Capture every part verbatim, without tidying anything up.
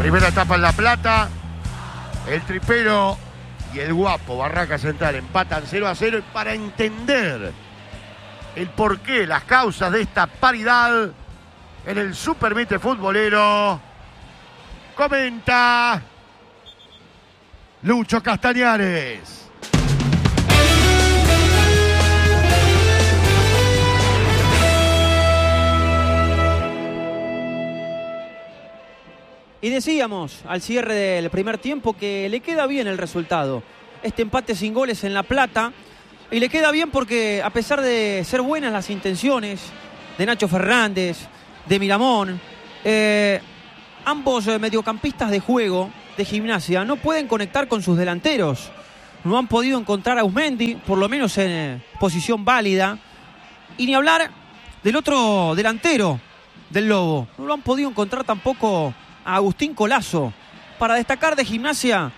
Primera etapa en La Plata. El tripero y el guapo Barraca Central empatan cero a cero. Y para entender el porqué, las causas de esta paridad en el Supermite futbolero, comenta Lucho Castañares. Y decíamos al cierre del primer tiempo que le queda bien el resultado. Este empate sin goles en La Plata. Y le queda bien porque a pesar de ser buenas las intenciones de Nacho Fernández, de Miramón, eh, ambos eh, mediocampistas de juego de Gimnasia no pueden conectar con sus delanteros. No han podido encontrar a Ausmendi, por lo menos en eh, posición válida. Y ni hablar del otro delantero del Lobo. No lo han podido encontrar tampoco a Agustín Colazo. Para destacar de Gimnasia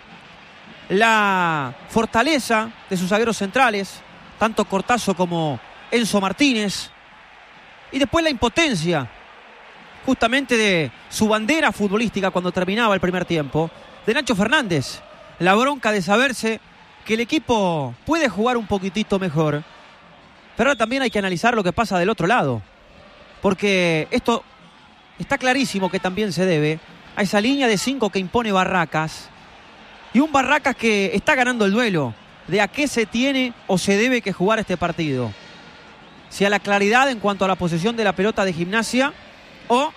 la fortaleza de sus zagueros centrales, tanto Cortazo como Enzo Martínez, y después la impotencia justamente de su bandera futbolística cuando terminaba el primer tiempo, de Nacho Fernández, la bronca de saberse que el equipo puede jugar un poquitito mejor, pero ahora también hay que analizar lo que pasa del otro lado, porque esto está clarísimo que también se debe a esa línea de cinco que impone Barracas, y un Barracas que está ganando el duelo de a qué se tiene o se debe que jugar este partido. Si a la claridad en cuanto a la posesión de la pelota de Gimnasia, o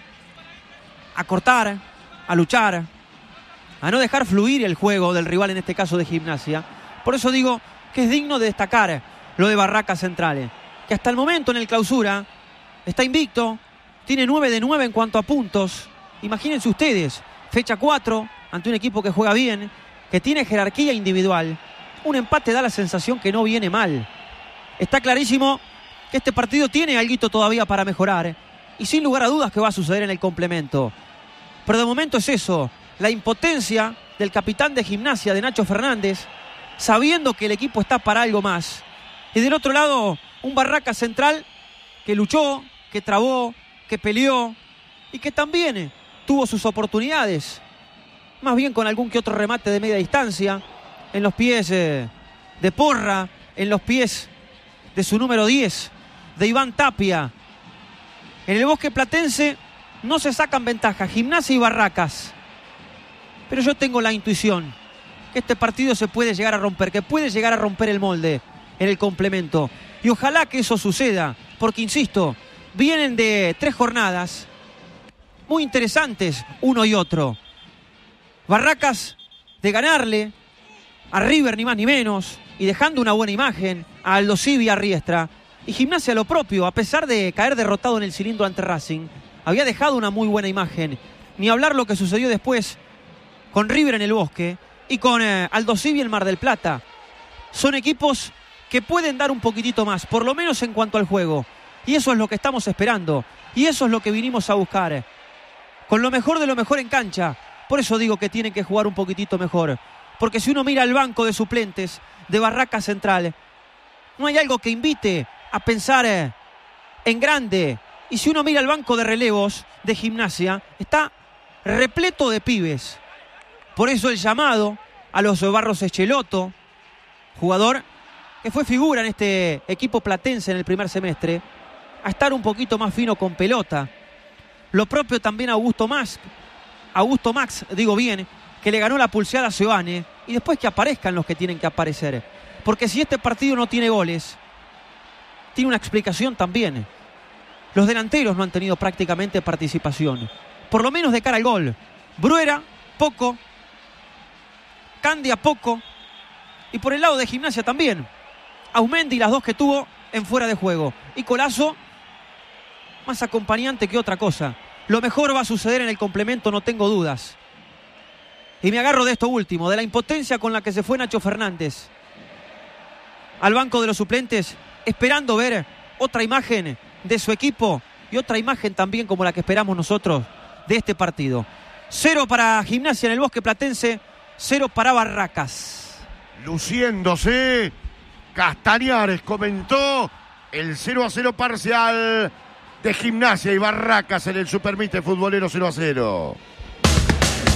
a cortar, a luchar, a no dejar fluir el juego del rival, en este caso de Gimnasia. Por eso digo que es digno de destacar lo de Barracas Central, que hasta el momento en el clausura está invicto, tiene nueve de nueve en cuanto a puntos. Imagínense ustedes, fecha cuatro, ante un equipo que juega bien, que tiene jerarquía individual. Un empate da la sensación que no viene mal. Está clarísimo que este partido tiene alguito todavía para mejorar, y sin lugar a dudas que va a suceder en el complemento. Pero de momento es eso, la impotencia del capitán de Gimnasia, de Nacho Fernández, sabiendo que el equipo está para algo más. Y del otro lado, un Barracas Central que luchó, que trabó, que peleó, y que también tuvo sus oportunidades, más bien con algún que otro remate de media distancia, en los pies eh, de Porra, en los pies de su número diez, de Iván Tapia. En el Bosque Platense no se sacan ventaja Gimnasia y Barracas, pero yo tengo la intuición que este partido se puede llegar a romper, que puede llegar a romper el molde en el complemento, y ojalá que eso suceda, porque insisto, vienen de tres jornadas muy interesantes uno y otro. Barracas de ganarle a River ni más ni menos, y dejando una buena imagen a Aldo Civi y a Riestra. Y Gimnasia lo propio, a pesar de caer derrotado en el cilindro ante Racing, había dejado una muy buena imagen. Ni hablar lo que sucedió después con River en el Bosque y con eh, Aldo Civi en Mar del Plata. Son equipos que pueden dar un poquitito más, por lo menos en cuanto al juego. Y eso es lo que estamos esperando. Y eso es lo que vinimos a buscar. Con lo mejor de lo mejor en cancha. Por eso digo que tienen que jugar un poquitito mejor. Porque si uno mira el banco de suplentes de Barracas Central, no hay algo que invite a pensar en grande. Y si uno mira el banco de relevos de Gimnasia, está repleto de pibes. Por eso el llamado a los Barros Echeloto, jugador que fue figura en este equipo platense en el primer semestre, a estar un poquito más fino con pelota. Lo propio también a Augusto Max, Augusto Max, digo bien, que le ganó la pulseada a Seoane, y después que aparezcan los que tienen que aparecer. Porque si este partido no tiene goles, tiene una explicación también. Los delanteros no han tenido prácticamente participación, por lo menos de cara al gol. Bruera, poco. Candia, poco. Y por el lado de Gimnasia también. Ausmendi, las dos que tuvo en fuera de juego. Y Colazo, más acompañante que otra cosa. Lo mejor va a suceder en el complemento, no tengo dudas. Y me agarro de esto último, de la impotencia con la que se fue Nacho Fernández al banco de los suplentes, esperando ver otra imagen de su equipo y otra imagen también como la que esperamos nosotros de este partido. Cero para Gimnasia en el Bosque Platense, cero para Barracas. Luciéndose, Castañares comentó el cero a cero parcial de Gimnasia y Barracas en el Supermite futbolero cero a cero.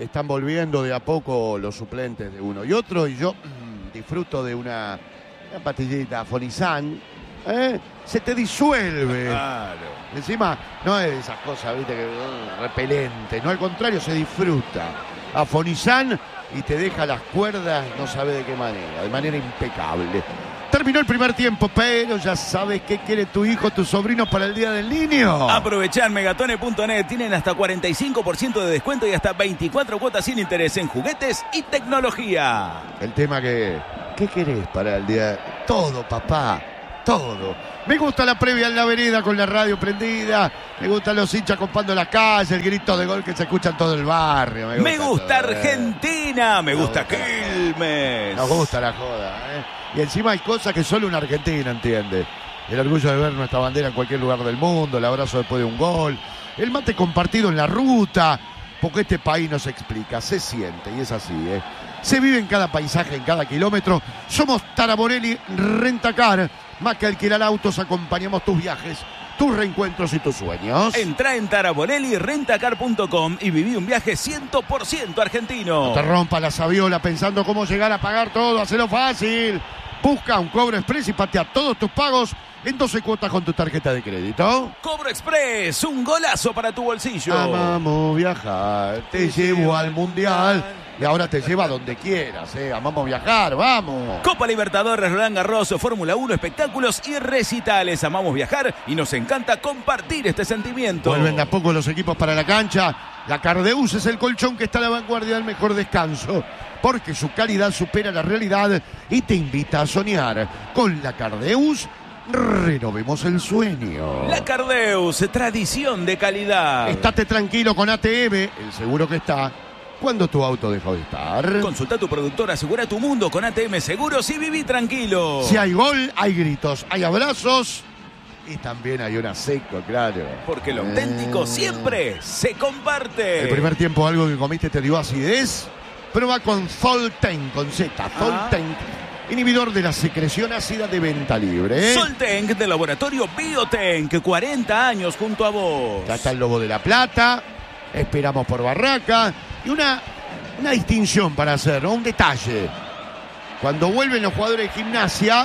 están volviendo de a poco los suplentes de uno y otro, y yo mmm, disfruto de una, una pastillita Fonizan, ¿eh? Se te disuelve. Claro. Encima, no es esas cosas, viste, que uh, repelente, no, al contrario, se disfruta. Afonizan y te deja las cuerdas, no sabe de qué manera, de manera impecable. Terminó el primer tiempo, pero ya sabes qué quiere tu hijo, tu sobrino para el Día del Niño. Aprovechar megatone punto net, tienen hasta cuarenta y cinco por ciento de descuento y hasta veinticuatro cuotas sin interés en juguetes y tecnología. El tema que, ¿qué querés para el día? Todo, papá, todo. Me gusta la previa en la vereda con la radio prendida, me gustan los hinchas copando la calle, el grito de gol que se escucha en todo el barrio. Me gusta, Me gusta todo, Argentina, eh. me gusta Quilmes. Nos gusta la joda, ¿eh? Y encima hay cosas que solo una Argentina entiende. El orgullo de ver nuestra bandera en cualquier lugar del mundo, el abrazo después de un gol, el mate compartido en la ruta, porque este país no se explica, se siente, y es así, ¿eh? Se vive en cada paisaje, en cada kilómetro. Somos Taraborelli Rentacar, más que alquilar autos, acompañamos tus viajes, tus reencuentros y tus sueños. Entrá en taraborelli rentacar punto com y viví un viaje cien por ciento argentino. No te rompas la sabiola pensando cómo llegar a pagar todo, hacelo fácil. Busca un Cobro Express y patea todos tus pagos en doce cuotas con tu tarjeta de crédito. Cobro Express, un golazo para tu bolsillo. Amamos viajar, te llevo al mundial y ahora te lleva donde quieras, ¿eh? Amamos viajar, vamos. Copa Libertadores, Roland Garros, Fórmula uno, espectáculos y recitales. Amamos viajar y nos encanta compartir este sentimiento. Vuelven de a poco los equipos para la cancha. La Cardeus es el colchón que está a la vanguardia del mejor descanso, porque su calidad supera la realidad y te invita a soñar. Con la Cardeus, renovemos el sueño. La Cardeus, tradición de calidad. Estate tranquilo con A T M, el seguro que está cuando tu auto dejó de estar. Consulta a tu productor, asegura tu mundo con A T M Seguros y viví tranquilo. Si hay gol, hay gritos, hay abrazos y también hay un seco, claro. Porque lo auténtico Eh. siempre se comparte. El primer tiempo algo que comiste te dio acidez. Prueba con Zolten, con Z, Zolten, inhibidor de la secreción ácida de venta libre. ¿eh? Soltenc del laboratorio Biotenc, cuarenta años junto a vos. Ya está el Lobo de la Plata, esperamos por Barraca. Y una, una distinción para hacer, ¿no? Un detalle. Cuando vuelven los jugadores de Gimnasia,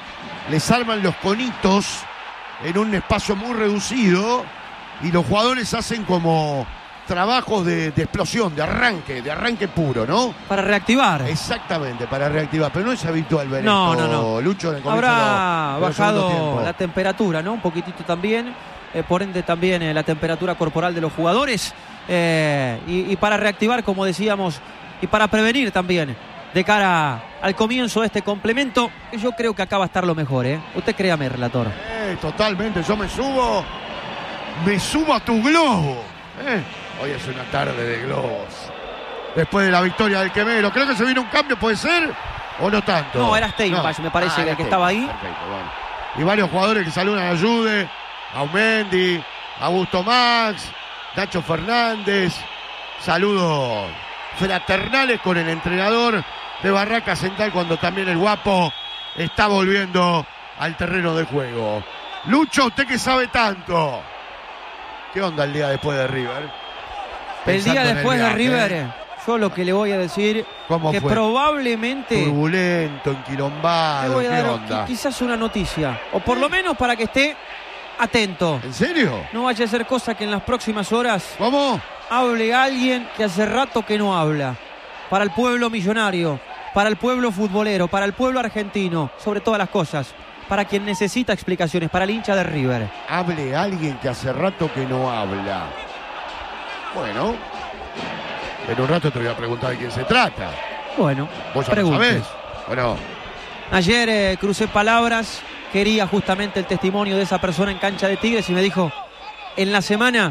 les arman los conitos en un espacio muy reducido y los jugadores hacen como trabajos de, de explosión, de arranque, de arranque puro, ¿no? Para reactivar. Exactamente, para reactivar, pero no es habitual ver No, esto, no, no. Lucho, en el comienzo Habrá de- de los segundos bajado tiempos. la temperatura, ¿no? Un poquitito también. Eh, por ende también eh, la temperatura corporal de los jugadores. Eh, y, y para reactivar, como decíamos, y para prevenir también de cara al comienzo de este complemento, que yo creo que acá va a estar lo mejor, ¿eh? Usted créame, relator. Eh, totalmente, yo me subo, me subo a tu globo. Eh, hoy es una tarde de globos. Después de la victoria del Quemero, creo que se viene un cambio, ¿puede ser? ¿O no tanto? No, era Steinbach, me parece, era el que estaba ahí. Perfecto, bueno. Y varios jugadores que saludan a Ayude, a Aumendi, a Augusto Max, Nacho Fernández. Saludos fraternales con el entrenador de Barraca Central cuando también el guapo está volviendo al terreno de juego. Lucho, usted que sabe tanto. ¿Qué onda el día después de River? El Pensando día en el después de viaje, River, ¿eh? yo lo que le voy a decir, ¿Cómo que fue? probablemente Turbulento, le enquilombado, voy a ¿qué dar onda? qui- quizás una noticia, o por lo menos para que esté atento. ¿En serio? No vaya a ser cosa que en las próximas horas ¿Cómo? hable alguien que hace rato que no habla. Para el pueblo millonario, para el pueblo futbolero, para el pueblo argentino, sobre todas las cosas. Para quien necesita explicaciones, para el hincha de River. Hable alguien que hace rato que no habla. Bueno, en un rato te voy a preguntar de quién se trata. Bueno, Vos ya lo pregunte. sabés. Bueno, Ayer eh, crucé palabras, quería justamente el testimonio de esa persona en cancha de Tigres y me dijo, en la semana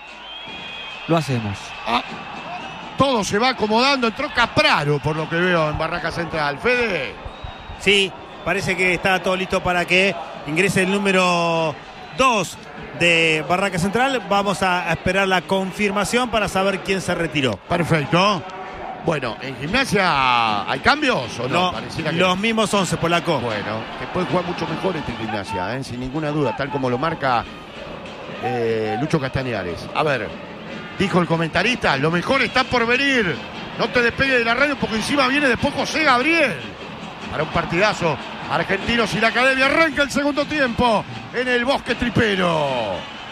lo hacemos. ah, todo se va acomodando. Entró Capraro, por lo que veo en Barraca Central. Fede. Sí, parece que está todo listo para que ingrese el número dos de Barraca Central. Vamos a esperar la confirmación para saber quién se retiró. Perfecto. Bueno, ¿en Gimnasia hay cambios o no? No, Pareciera que los mismos once, Polaco. Bueno, que puede jugar mucho mejor este Gimnasia, ¿eh? Sin ninguna duda, tal como lo marca eh, Lucho Castañares. A ver, dijo el comentarista, lo mejor está por venir. No te despegues de la radio porque encima viene después José Gabriel. Para un partidazo, Argentinos y la Academia. Arranca el segundo tiempo en el Bosque Tripero.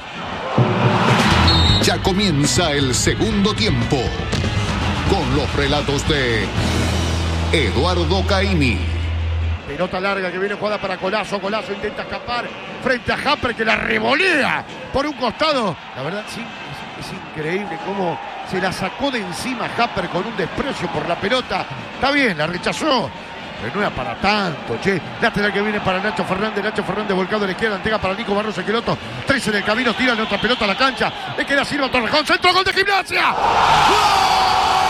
Ya comienza el segundo tiempo con los relatos de Eduardo Caimi. Pelota larga que viene jugada para Colazo. Colazo intenta escapar frente a Japper que la revolea por un costado. La verdad sí, es, es increíble cómo se la sacó de encima Japper con un desprecio por la pelota. Está bien, la rechazó, pero no era para tanto, che. Lateral que viene para Nacho Fernández. Nacho Fernández volcado a la izquierda. Entrega para Nico Barros Esqueloto. Tres en el camino. Tira la otra pelota a la cancha. Le queda Silva Torrejón. Centro, gol de Gimnasia. ¡Gol!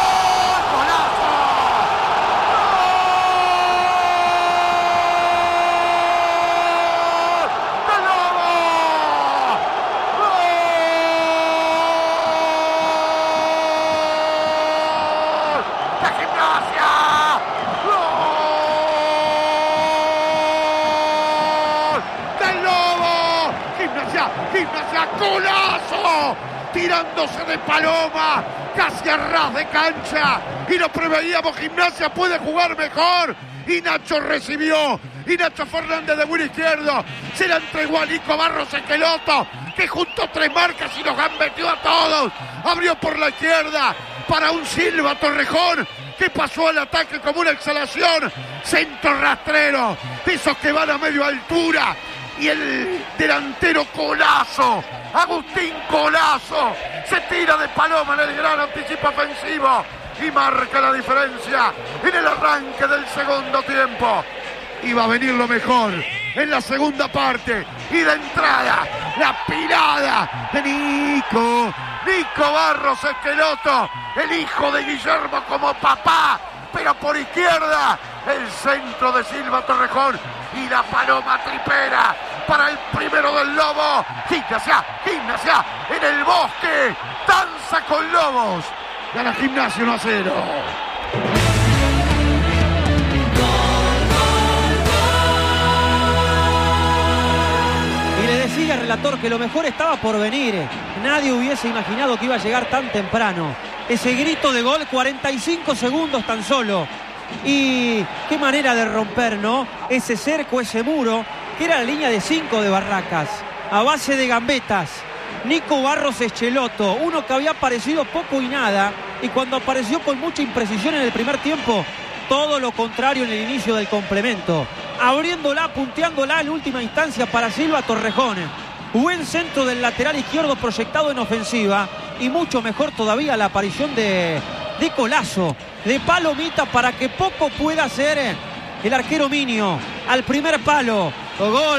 ¡Golazo! Tirándose de paloma, casi a ras de cancha. Y lo preveíamos, Gimnasia puede jugar mejor. Y Nacho recibió. Y Nacho Fernández de buen izquierdo se la entregó a Nico Barros Esqueloto, que juntó tres marcas y los gambeteó a todos. Abrió por la izquierda para un Silva Torrejón, que pasó al ataque como una exhalación. Centro rastrero, esos que van a media altura. Y el delantero Colazo, Agustín Colazo, se tira de paloma en el gran anticipo ofensivo y marca la diferencia en el arranque del segundo tiempo. Iba a venir lo mejor en la segunda parte y de entrada la pilada de Nico, Nico Barros Esqueloto, el hijo de Guillermo como papá, pero por izquierda el centro de Silva Torrejón y la paloma tripera para el primero del Lobo. Gimnasia, Gimnasia en el Bosque, danza con Lobos. Gana Gimnasia uno a cero. Y le decía al relator que lo mejor estaba por venir. Nadie hubiese imaginado que iba a llegar tan temprano. Ese grito de gol, cuarenta y cinco segundos tan solo. Y qué manera de romper, ¿no? Ese cerco, ese muro, que era la línea de cinco de Barracas. A base de gambetas. Nico Barros Esqueloto, uno que había aparecido poco y nada. Y cuando apareció con mucha imprecisión en el primer tiempo, todo lo contrario en el inicio del complemento. Abriéndola, punteándola en última instancia para Silva Torrejón. Buen centro del lateral izquierdo proyectado en ofensiva. Y mucho mejor todavía la aparición de, de Colazo, de palomita para que poco pueda hacer el arquero Minio. Al primer palo, gol,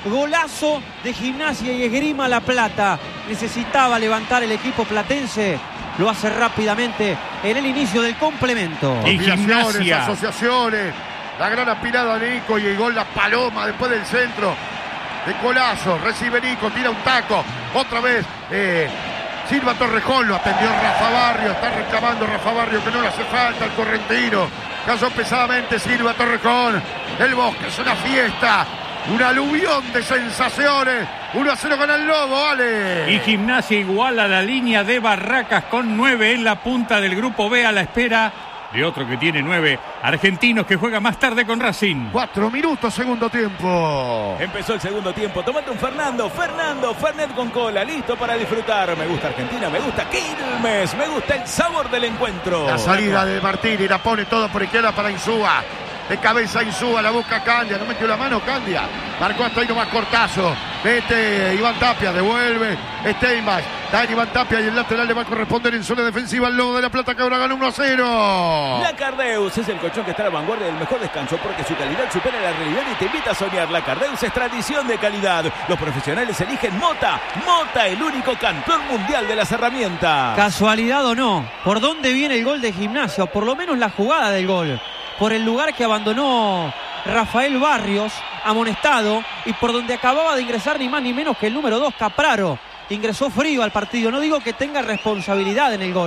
golazo de Gimnasia y Esgrima La Plata. Necesitaba levantar el equipo platense. Lo hace rápidamente en el inicio del complemento. Y Gimnasia, asociaciones, la gran apilada de Nico y el gol la paloma después del centro de Colazo. Recibe Nico, tira un taco, otra vez eh, Silva Torrejón, lo atendió Rafa Barrio, está reclamando Rafa Barrio que no le hace falta al correntino. Cayó pesadamente Silva Torrejón. El Bosque es una fiesta, un aluvión de sensaciones. uno a cero con el Lobo, Ale. Y Gimnasia iguala la línea de Barracas con nueve en la punta del grupo B, a la espera de otro que tiene nueve. Argentinos, que juega más tarde con Racing. Cuatro minutos, segundo tiempo. Empezó el segundo tiempo. Tomate un Fernando. Fernando, Fernet con cola. Listo para disfrutar. Me gusta Argentina, me gusta Quilmes. Me gusta el sabor del encuentro. La salida de Martín y la pone todo por izquierda para Insúa. De cabeza Insúa, la busca Candia. No metió la mano Candia. Marcó hasta ahí nomás Cortazo. Vete Iván Tapia, devuelve Steinbach. Da Iván Tapia y el lateral le va a corresponder en zona defensiva al Lobo de La Plata, que ahora gana uno a cero. La Cardeus es el colchón que está a la vanguardia del mejor descanso porque su calidad supera la realidad y te invita a soñar. La Cardeus es tradición de calidad. Los profesionales eligen Mota. Mota, el único campeón mundial de las herramientas. Casualidad o no, ¿por dónde viene el gol de Gimnasia? O por lo menos la jugada del gol. Por el lugar que abandonó Rafael Barrios, amonestado, y por donde acababa de ingresar ni más ni menos que el número dos, Capraro. Ingresó frío al partido. No digo que tenga responsabilidad en el gol,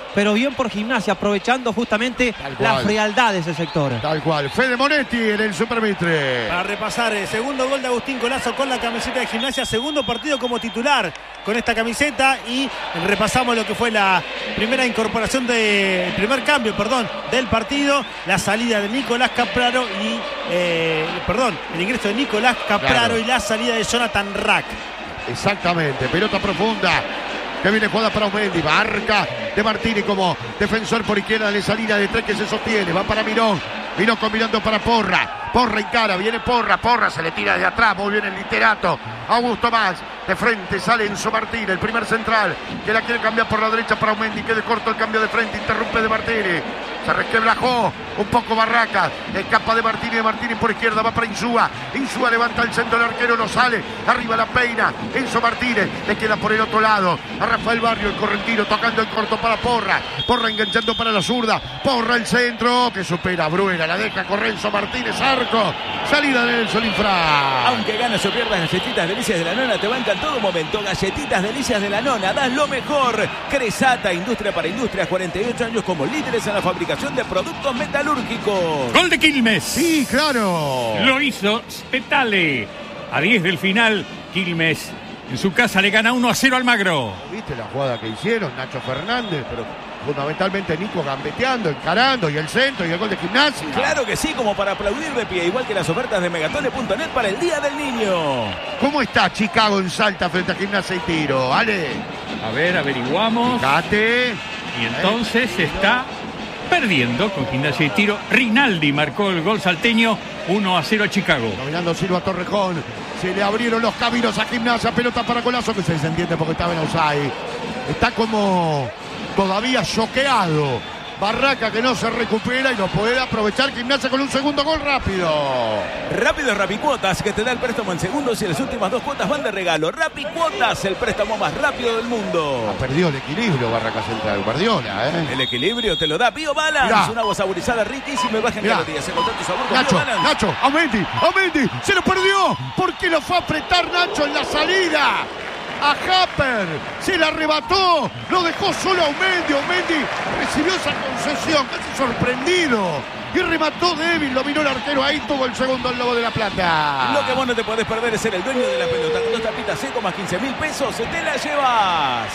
pero bien por Gimnasia, aprovechando justamente la frialdad de ese sector. Tal cual. Fede Monetti en el Supermitre. Para repasar, el segundo gol de Agustín Colazo con la camiseta de Gimnasia, segundo partido como titular con esta camiseta, y repasamos lo que fue la primera incorporación de, el primer cambio, perdón, del partido, la salida de Nicolás Capraro y, eh, perdón, el ingreso de Nicolás Capraro claro. y la salida de Jonathan Rack. Exactamente, pelota profunda que viene jugada para Aumendi, marca de Martini como defensor por izquierda, de salida de tres que se sostiene, va para Mirón, Mirón combinando para Porra, Porra encara, viene Porra, Porra se le tira de atrás, muy bien el literato, Augusto Más, de frente sale Enzo Martini, el primer central, que la quiere cambiar por la derecha para Aumendi, que de corto el cambio de frente, interrumpe de Martini, se resquebrajó un poco Barracas, escapa de Martini, de Martini por izquierda, va para Insúa, Insúa levanta el centro, el arquero no sale, arriba la peina, Enzo Martínez, le queda por el otro lado, a Rafael Barrio, el correntino, tocando el corto para Porra, Porra enganchando para la zurda, Porra el centro, que supera a Bruera, la deja correr Enzo Martínez, arco, salida de Nelson Infra. Aunque ganas o pierdas, Galletitas Delicias de la Nona te banca en todo momento. Galletitas Delicias de la Nona, das lo mejor. Cresata, industria para industrias, cuarenta y ocho años como líderes en la fabricación de productos metalúrgicos. Gol de Quilmes. Sí, claro. Lo hizo Spetale. A diez del final, Quilmes en su casa le gana uno a cero al Magro. ¿Viste la jugada que hicieron? Nacho Fernández, pero fundamentalmente Nico gambeteando, encarando, y el centro y el gol de Gimnasia. Claro que sí, como para aplaudir de pie, igual que las ofertas de megatone punto net para el Día del Niño. ¿Cómo está Chicago en Salta frente a Gimnasia y Tiro? Ale. A ver, averiguamos. Fíjate. Y entonces eh, está perdiendo con Gimnasia y Tiro. Rinaldi marcó el gol salteño, uno a cero a Chicago. Dominando Silva Torrejón. Se le abrieron los caminos a Gimnasia. Pelota para Colazo, que se desentiende porque estaba en offside. Está como todavía choqueado. Barraca que no se recupera y lo puede aprovechar Gimnasia con un segundo gol rápido. Rápido es Rapicuotas, que te da el préstamo en segundos y las últimas dos cuotas van de regalo. Rapicuotas, el préstamo más rápido del mundo. Ha perdido el equilibrio Barraca Central, Guardiola, ¿eh? El equilibrio te lo da Bio Balance, mirá. Una agua saborizada riquísima y baja en calorías. Se contó tu sabor con Nacho, Bio Balance. Nacho, Aumendi, Aumendi, se lo perdió porque lo fue a apretar Nacho en la salida. A Happer, se la arrebató, lo dejó solo a Aumendi, Aumendi recibió esa concesión, casi sorprendido, y remató débil, lo miró el arquero, ahí tuvo el segundo el Lobo de la Plata. Lo que vos no te podés perder es ser el dueño de la pelota, con dos tapitas seco más quince mil pesos, te la llevas.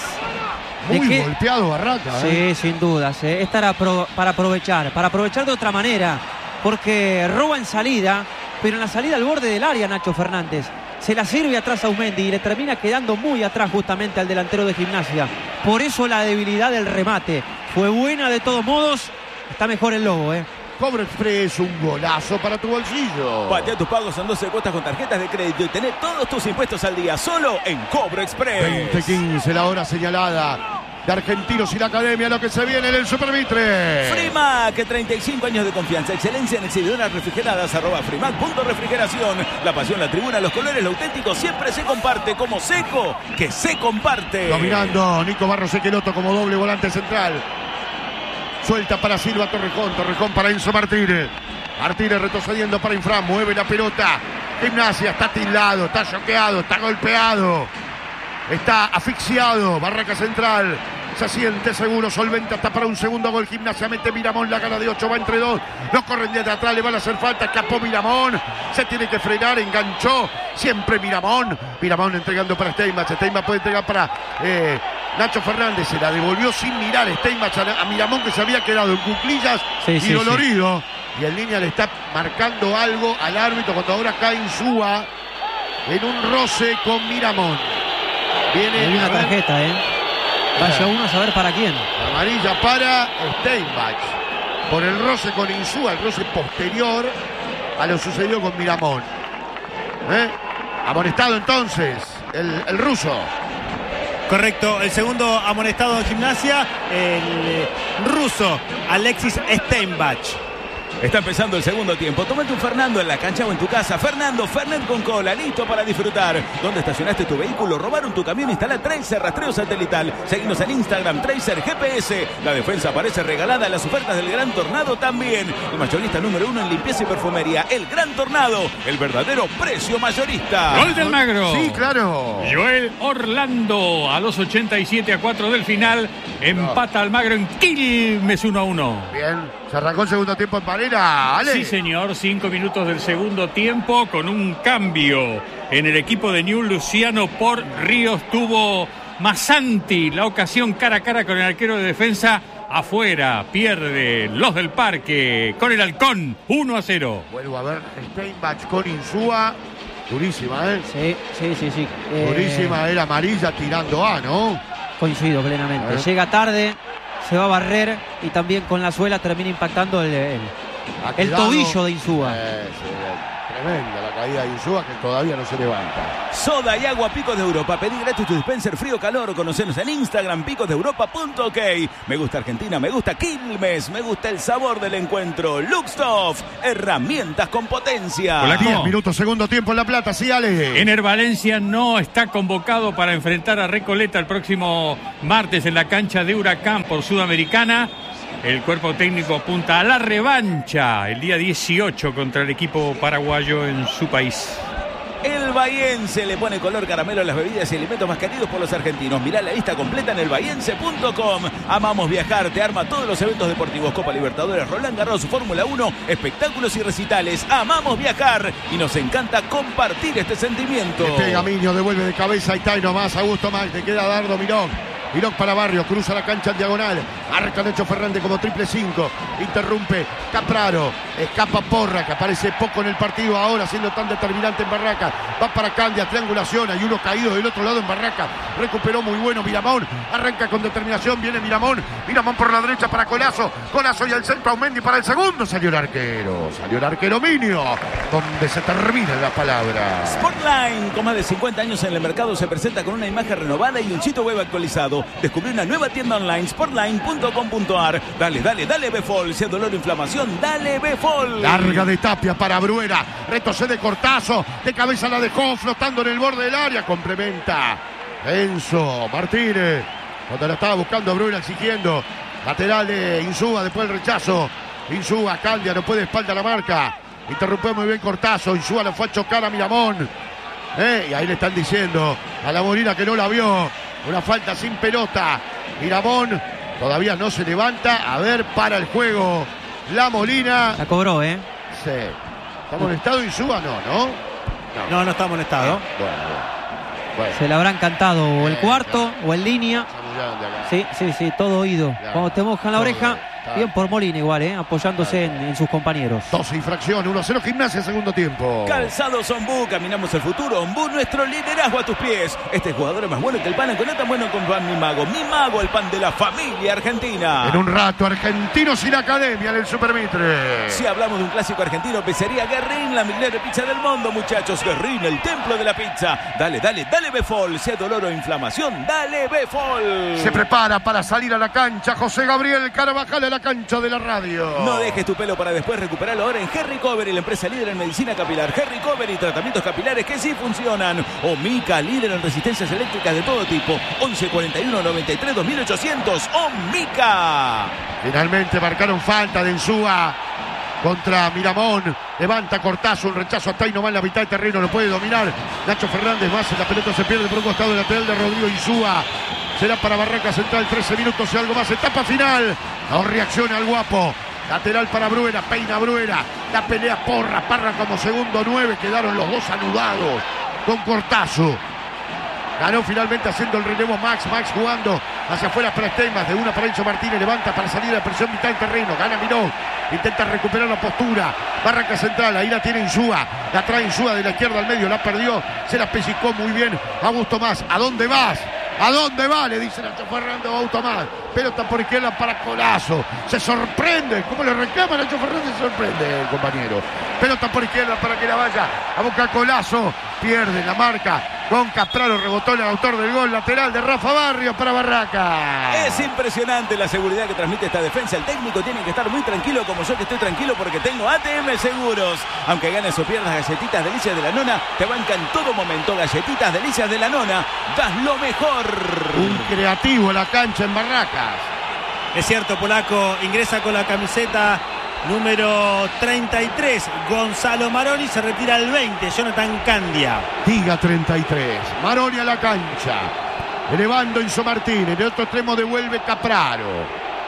Muy que... golpeado Barraca. ¿eh? Sí, sin dudas, ¿eh? Esta era pro... para aprovechar, para aprovechar de otra manera, porque roba en salida, pero en la salida al borde del área Nacho Fernández. Se la sirve atrás a Aumendi y le termina quedando muy atrás justamente al delantero de Gimnasia. Por eso la debilidad del remate. Fue buena de todos modos. Está mejor el Lobo, ¿eh? Cobro Express, un golazo para tu bolsillo. Patea tus pagos en doce cuotas con tarjetas de crédito y tené todos tus impuestos al día solo en Cobro Express. veinte quince, la hora señalada de Argentinos y la Academia, lo que se viene en el Supermitre. Frimac, treinta y cinco años de confianza, excelencia en exhibidoras refrigeradas, arroba Frimac punto refrigeración. La pasión, la tribuna, los colores, lo auténtico siempre se comparte, como Seco, que se comparte. Dominando Nico Barros Equeloto como doble volante central. Suelta para Silva Torrejón, Torrejón para Enzo Martínez. Martínez retrocediendo para Infran, mueve la pelota. Gimnasia está tildado, está choqueado, está golpeado. Está asfixiado, Barraca Central, se siente seguro, solvente hasta para un segundo gol. Gimnasia mete Miramón, la gana de ocho, va entre dos, no corren de atrás, le van a hacer falta, escapó Miramón, se tiene que frenar, enganchó, siempre Miramón, Miramón entregando para Steinbach, Steinbach puede entregar para eh, Nacho Fernández, se la devolvió sin mirar Steinbach a, a Miramón, que se había quedado en cuclillas sí, y sí, dolorido, sí. Y el línea le está marcando algo al árbitro cuando ahora cae Insúa en un roce con Miramón. Viene Hay una tarjeta, ¿eh? Vaya uno a saber para quién. Amarilla para Steinbach. Por el roce con Insúa, el roce posterior a lo sucedió con Miramón. ¿Eh? Amonestado entonces el, el ruso. Correcto, el segundo amonestado en Gimnasia, el ruso Alexis Steinbach. Está empezando el segundo tiempo. Tómate un Fernando en la cancha o en tu casa. Fernando, Fernet con cola, listo para disfrutar. ¿Dónde estacionaste tu vehículo? ¿Robaron tu camión? Instala Tracer rastreo satelital. Seguinos en Instagram, Tracer G P S. La defensa aparece regalada. Las ofertas del Gran Tornado también. El mayorista número uno en limpieza y perfumería. El Gran Tornado. El verdadero precio mayorista. Gol del Magro. Sí, claro. Joel Orlando a los ochenta y siete a cuatro del final. Empata al Magro en Quilmes uno a uno. Bien. Se arrancó el segundo tiempo en Varela. Ale. Sí, señor. Cinco minutos del segundo tiempo con un cambio en el equipo de New Luciano por Ríos. Tuvo Masanti la ocasión cara a cara con el arquero de defensa. Afuera, pierde los del Parque con el Halcón, uno a cero. Vuelvo a ver Steinbach con Insúa. Durísima, ¿eh? Sí, sí, sí, sí. Eh, Durísima, era amarilla tirando A, ¿no? Coincido plenamente. Eh. Llega tarde, se va a barrer y también con la suela termina impactando el, el, Ha el quedado- tobillo de Insúa. Eh, sí, tremenda la caída de Insúa que todavía no se levanta. Soda y agua Picos de Europa. Pedí gratis tu dispenser frío calor. Conocenos en Instagram, picos de europa punto ok. Me gusta Argentina, me gusta Quilmes, me gusta el sabor del encuentro. Luxtoff, herramientas con potencia. Hola, diez ¿cómo? minutos, segundo tiempo en La Plata, sí, Ale. Ener Valencia no está convocado para enfrentar a Recoleta el próximo martes en la cancha de Huracán por Sudamericana. El cuerpo técnico apunta a la revancha el día dieciocho contra el equipo paraguayo en su país. El Bahiense le pone color caramelo a las bebidas y alimentos más queridos por los argentinos. Mirá la lista completa en el bahiense punto com. Amamos viajar, te arma todos los eventos deportivos. Copa Libertadores, Roland Garros, Fórmula uno, espectáculos y recitales. Amamos viajar y nos encanta compartir este sentimiento. Le pega Miño, devuelve de cabeza y está y nomás. Augusto Más, te queda Dardo Mirón. Mirón para Barrio, cruza la cancha en diagonal. Marca Nacho Fernández como triple cinco. Interrumpe Capraro. Escapa Porra, que aparece poco en el partido ahora, siendo tan determinante en Barraca. Va para Candia, triangulación. Hay uno caído del otro lado en Barraca. Recuperó muy bueno Miramón. Arranca con determinación. Viene Miramón. Miramón por la derecha para Colazo. Colazo y al centro Aumendi para el segundo. Salió el arquero. Salió el arquero Minio. Donde se terminan las palabras. Sportline, con más de cincuenta años en el mercado, se presenta con una imagen renovada y un sitio web actualizado. Descubrí una nueva tienda online, sportline punto com punto ar. Dale, dale, dale Befol. Si es dolor o inflamación, dale Befol. Larga de Tapia para Bruera. Retrocede Cortazo. De cabeza la dejó flotando en el borde del área. Complementa Enzo Martínez. Cuando la estaba buscando Bruera exigiendo. Lateral de Insúa. Después el rechazo. Insúa, Candia, no puede espalda la marca. Interrumpió muy bien Cortazo. Insúa lo fue a chocar a Miramón. Eh, y ahí le están diciendo a la Molina que no la vio. Una falta sin pelota. Miramón todavía no se levanta. A ver, para el juego la Molina. La cobró, ¿eh? Sí. ¿Está molestado Insúa? No, ¿no? No, no está molestado. Bueno, bueno. Bueno. Se le habrán cantado o el Eh, cuarto o en línea. Está muy grande acá. Sí, sí, sí, todo oído. Claro. Cuando te mojan la Todo, oreja, claro. bien por Molina igual, ¿eh? Apoyándose en, en sus compañeros. doce infracción, uno a cero Gimnasia, segundo tiempo. Calzados Ombú, caminamos el futuro. Ombú, nuestro liderazgo a tus pies. Este jugador es más bueno que el pan, que no tan bueno como pan Mi Mago. Mi Mago, el pan de la familia argentina. En un rato, Argentinos sin academia en el Supermitre. Si hablamos de un clásico argentino, pizzería Guerrín, la mejor pizza del mundo, muchachos. Guerrín, el templo de la pizza. Dale, dale, dale Befol. Si hay dolor o inflamación, dale Befol. Se prepara para salir a la cancha José Gabriel Carvajal a la cancha de la radio. No dejes tu pelo para después recuperarlo ahora en Harry Cover, la empresa líder en medicina capilar. Harry Cover y tratamientos capilares que sí funcionan. Omica, líder en resistencias eléctricas de todo tipo. once cuarenta y uno noventa y tres dos mil ochocientos. Omica. Finalmente marcaron falta de Insúa contra Miramón. Levanta Cortazo, un rechazo hasta ahí nomás en la mitad de terreno, lo puede dominar Nacho Fernández. Más, la pelota se pierde por un costado lateral de Rodrigo Insúa. Será para Barraca Central, trece minutos y algo más. Etapa final. No reacciona el guapo. Lateral para Bruera, peina Bruera. La pelea Porra, Parra como segundo nueve. Quedaron los dos anudados con Cortazo. Ganó finalmente haciendo el relevo Max. Max jugando hacia afuera para Steinbach. De una para Enzo Martínez. Levanta para salir de presión mitad del terreno. Gana Mirón. Intenta recuperar la postura. Barraca Central. Ahí la tiene Insúa. La trae Insúa de la izquierda al medio. La perdió. Se la pellizcó muy bien Augusto Más. ¿A dónde vas? ¿A dónde va? Le dice Nacho Fernández a Augusto Más. Pelota por izquierda para Colazo. Se sorprende. ¿Cómo le reclama Nacho Fernández? Se sorprende el compañero. Pelota por izquierda para que la vaya a buscar Colazo. Pierde la marca. Con Capraro rebotó el autor del gol lateral de Rafa Barrios para Barraca. Es impresionante la seguridad que transmite esta defensa. El técnico tiene que estar muy tranquilo, como yo que estoy tranquilo porque tengo A T M Seguros. Aunque ganes o pierdas, Galletitas Delicias de la Nona te banca en todo momento. Galletitas Delicias de la Nona, das lo mejor. Un creativo en la cancha en Barracas. Es cierto, Polaco ingresa con la camiseta número treinta y tres, Gonzalo Maroni, se retira al veinte, Jonathan Candia. Diga treinta y tres, Maroni a la cancha, elevando Enzo Martínez, en el otro extremo devuelve Capraro.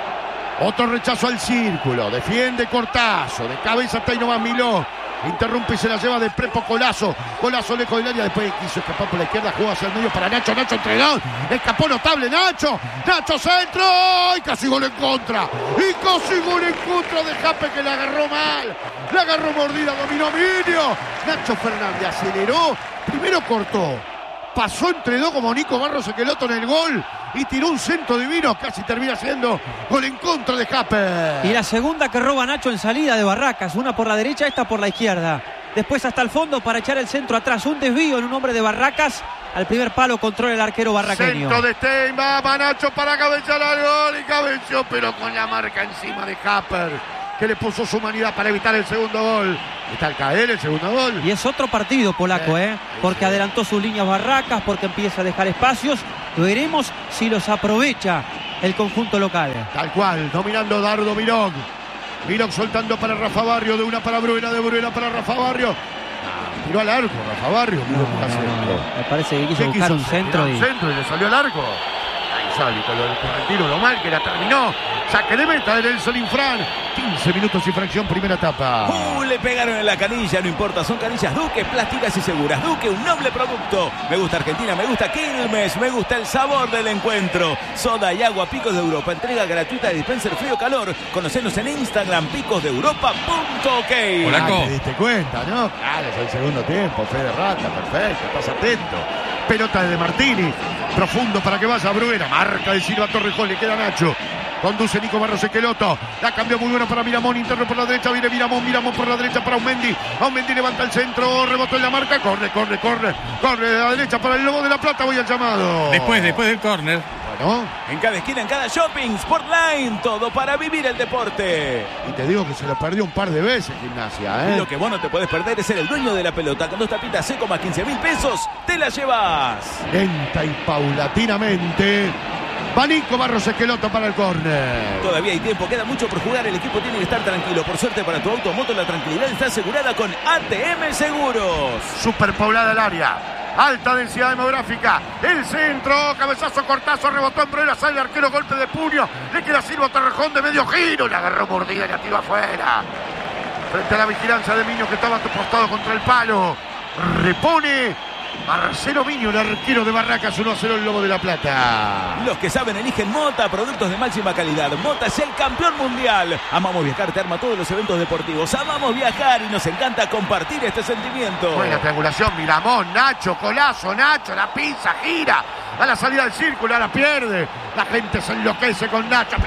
Otro rechazo al círculo, defiende Cortazo, de cabeza está ahí nomás Miló. Interrumpe y se la lleva de Prepo Colazo. Colazo lejos del área. Después quiso escapar por la izquierda. Juega hacia el medio para Nacho. Nacho entre dos. Escapó notable Nacho. Nacho centro. Y casi gol en contra. Y casi gol en contra de Jape que la agarró mal. La agarró mordida. Dominó Minio. Nacho Fernández aceleró. Primero cortó. Pasó entre dos como Nico Barros Esqueloto en el gol. Y tiró un centro divino. Casi termina siendo gol en contra de Jape. Y la segunda que roba Nacho en salida de Barracas. Una por la derecha, esta por la izquierda. Después hasta el fondo para echar el centro atrás. Un desvío en un hombre de Barracas. Al primer palo controla el arquero barraqueño. Centro de Stein. Va Nacho para cabecear al gol. Y cabeció, pero con la marca encima de Japper, que le puso su humanidad para evitar el segundo gol. Está al caer el segundo gol. Y es otro partido, Polaco, ¿eh? Porque adelantó sus líneas Barracas, porque empieza a dejar espacios. Veremos si los aprovecha el conjunto local. Tal cual, dominando Dardo Mirón. Mirón soltando para Rafa Barrio, de una para Bruena, de Bruena para Rafa Barrio. Ah, tiró al arco Rafa Barrio. No, no, no, me parece que quiso buscar un centro. Y... un centro y le salió al arco. Insólito, lo del correntino, lo mal que la terminó. Saque de meta de Nelson Infran. quince minutos y fracción, primera etapa. Uh, le pegaron en la canilla, no importa, son canillas Duque, plásticas y seguras. Duque, un noble producto. Me gusta Argentina, me gusta Quilmes, me gusta el sabor del encuentro. Soda y agua Picos de Europa, entrega gratuita de dispenser frío-calor. Conocenos en Instagram, picos de europa punto ok. Polaco. Ah, te diste cuenta, ¿no? Claro, es el segundo tiempo, Fede Rata, perfecto, estás atento. Pelota de Martini, profundo para que vaya Bruena. Marca de Silva Torrejón, le queda Nacho. Conduce Nico Barros Esqueloto. La cambió muy buena para Miramón. Interno por la derecha. Viene Miramón. Miramón por la derecha para Aumendi. Aumendi levanta el centro. Rebotó en la marca. Corre, corre, corre. Corre de la derecha para el Lobo de la Plata. Voy al llamado. Después, después del córner. Bueno. En cada esquina, en cada shopping, Sportline. Todo para vivir el deporte. Y te digo que se lo perdió un par de veces Gimnasia, ¿eh? Y lo que vos no te podés perder es ser el dueño de la pelota. Con dos tapitas seco más quince mil pesos, te la llevas. Lenta y paulatinamente. Va Nico Barros Esqueloto para el córner. Todavía hay tiempo, queda mucho por jugar. El equipo tiene que estar tranquilo. Por suerte para tu auto o moto, la tranquilidad está asegurada con A T M Seguros. Superpoblada el área. Alta densidad demográfica. El centro. Cabezazo Cortazo. Rebotó en Bruena. Sale el arquero. Golpe de puño. Le queda Silva Torrejón de medio giro. Le agarró mordida y la tiró afuera. Frente a la vigilancia de Miño que estaba apostado contra el palo. Repone Marcelo Miño, el arquero de Barracas. Uno a cero el Lobo de la Plata. Los que saben eligen Mota, productos de máxima calidad. Mota es el campeón mundial. Amamos viajar, te arma todos los eventos deportivos. Amamos viajar y nos encanta compartir este sentimiento. Buena triangulación, Miramón, Nacho, Colazo, Nacho, la pisa, gira. A la salida del círculo, ahora pierde. La gente se enloquece con Nacho.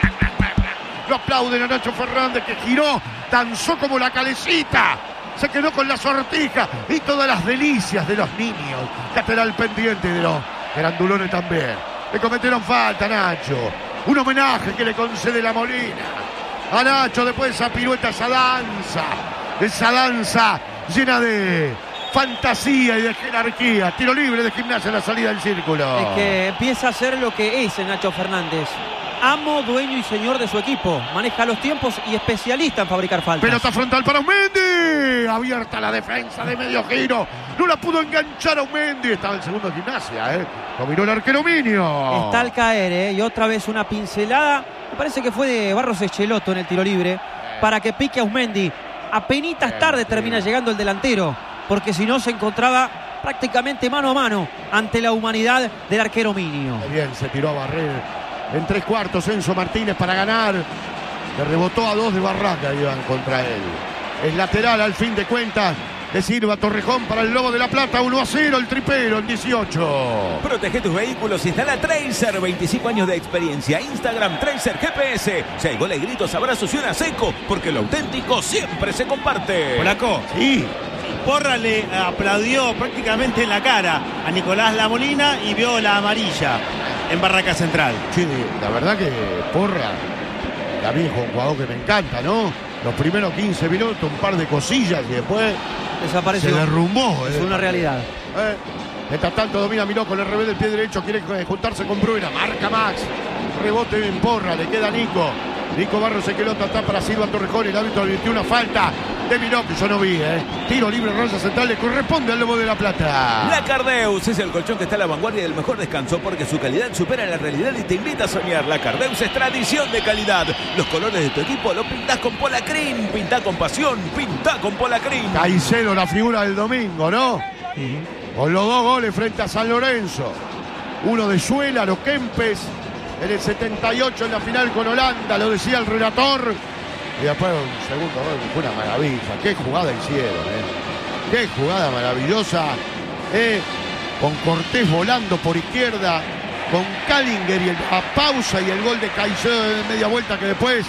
Lo aplauden a Nacho Fernández que giró, danzó como la calecita. Se quedó con la sortija y todas las delicias de los niños. Lateral pendiente de los grandulones también. Le cometieron falta a Nacho. Un homenaje que le concede la Molina a Nacho después de esa pirueta, esa danza. Esa danza llena de fantasía y de jerarquía. Tiro libre de Gimnasia en la salida del círculo. Es que empieza a ser lo que es el Nacho Fernández. Amo, dueño y señor de su equipo. Maneja los tiempos y especialista en fabricar faltas. Pelota frontal para Aumendi. Abierta la defensa de medio giro. No la pudo enganchar Aumendi. Estaba el segundo de Gimnasia, ¿eh? Dominó el arquero Minio. Está al caer, ¿eh? Y otra vez una pincelada. Me parece que fue de Barros Esqueloto en el tiro libre. Para que pique Aumendi. Apenitas tarde termina llegando el delantero. Porque si no se encontraba prácticamente mano a mano ante la humanidad del arquero Minio. Bien, se tiró a barrer. En tres cuartos Enzo Martínez para ganar. Le rebotó a dos de Barraca, iban contra él. Es lateral al fin de cuentas. De Silva Torrejón para el Lobo de la Plata. uno a cero el tripero en dieciocho. Protege tus vehículos. Instala Tracer. veinticinco años de experiencia. Instagram Tracer G P S. Si hay goles, gritos, abrazos y una seco. Porque lo auténtico siempre se comparte. Polaco. Sí. Porra le aplaudió prácticamente en la cara a Nicolás Lamolina y vio la amarilla en Barraca Central. Sí, la verdad que Porra, a mí es un jugador que me encanta, ¿no? Los primeros quince minutos, un par de cosillas y después desapareció. Se derrumbó. Es eh. una realidad. Eh. Mientras tanto domina Miró con el revés del pie derecho, quiere juntarse con Bruera, marca Max, rebote en Porra, le queda Nico. Nico Barros se quedó está para Silva Torrejón, el árbitro advirtió una falta de Miró que yo no vi, ¿eh? Tiro libre, raya central, le corresponde al Lobo de la Plata. La Cardeus es el colchón que está a la vanguardia del mejor descanso porque su calidad supera la realidad y te invita a soñar. La Cardeus es tradición de calidad. Los colores de tu equipo los pintás con Polacrin, pintá con pasión, pintá con Polacrin. Caicedo, la figura del domingo, ¿no? Uh-huh. Con los dos goles frente a San Lorenzo. Uno de Suela, los Kempes. En el setenta y ocho en la final con Holanda, lo decía el relator. Y después un segundo gol, fue una maravilla. Qué jugada hicieron, ¿eh? Qué jugada maravillosa, ¿eh? Con Cortés volando por izquierda, con Callinger y el, a pausa y el gol de Caicedo de media vuelta que después,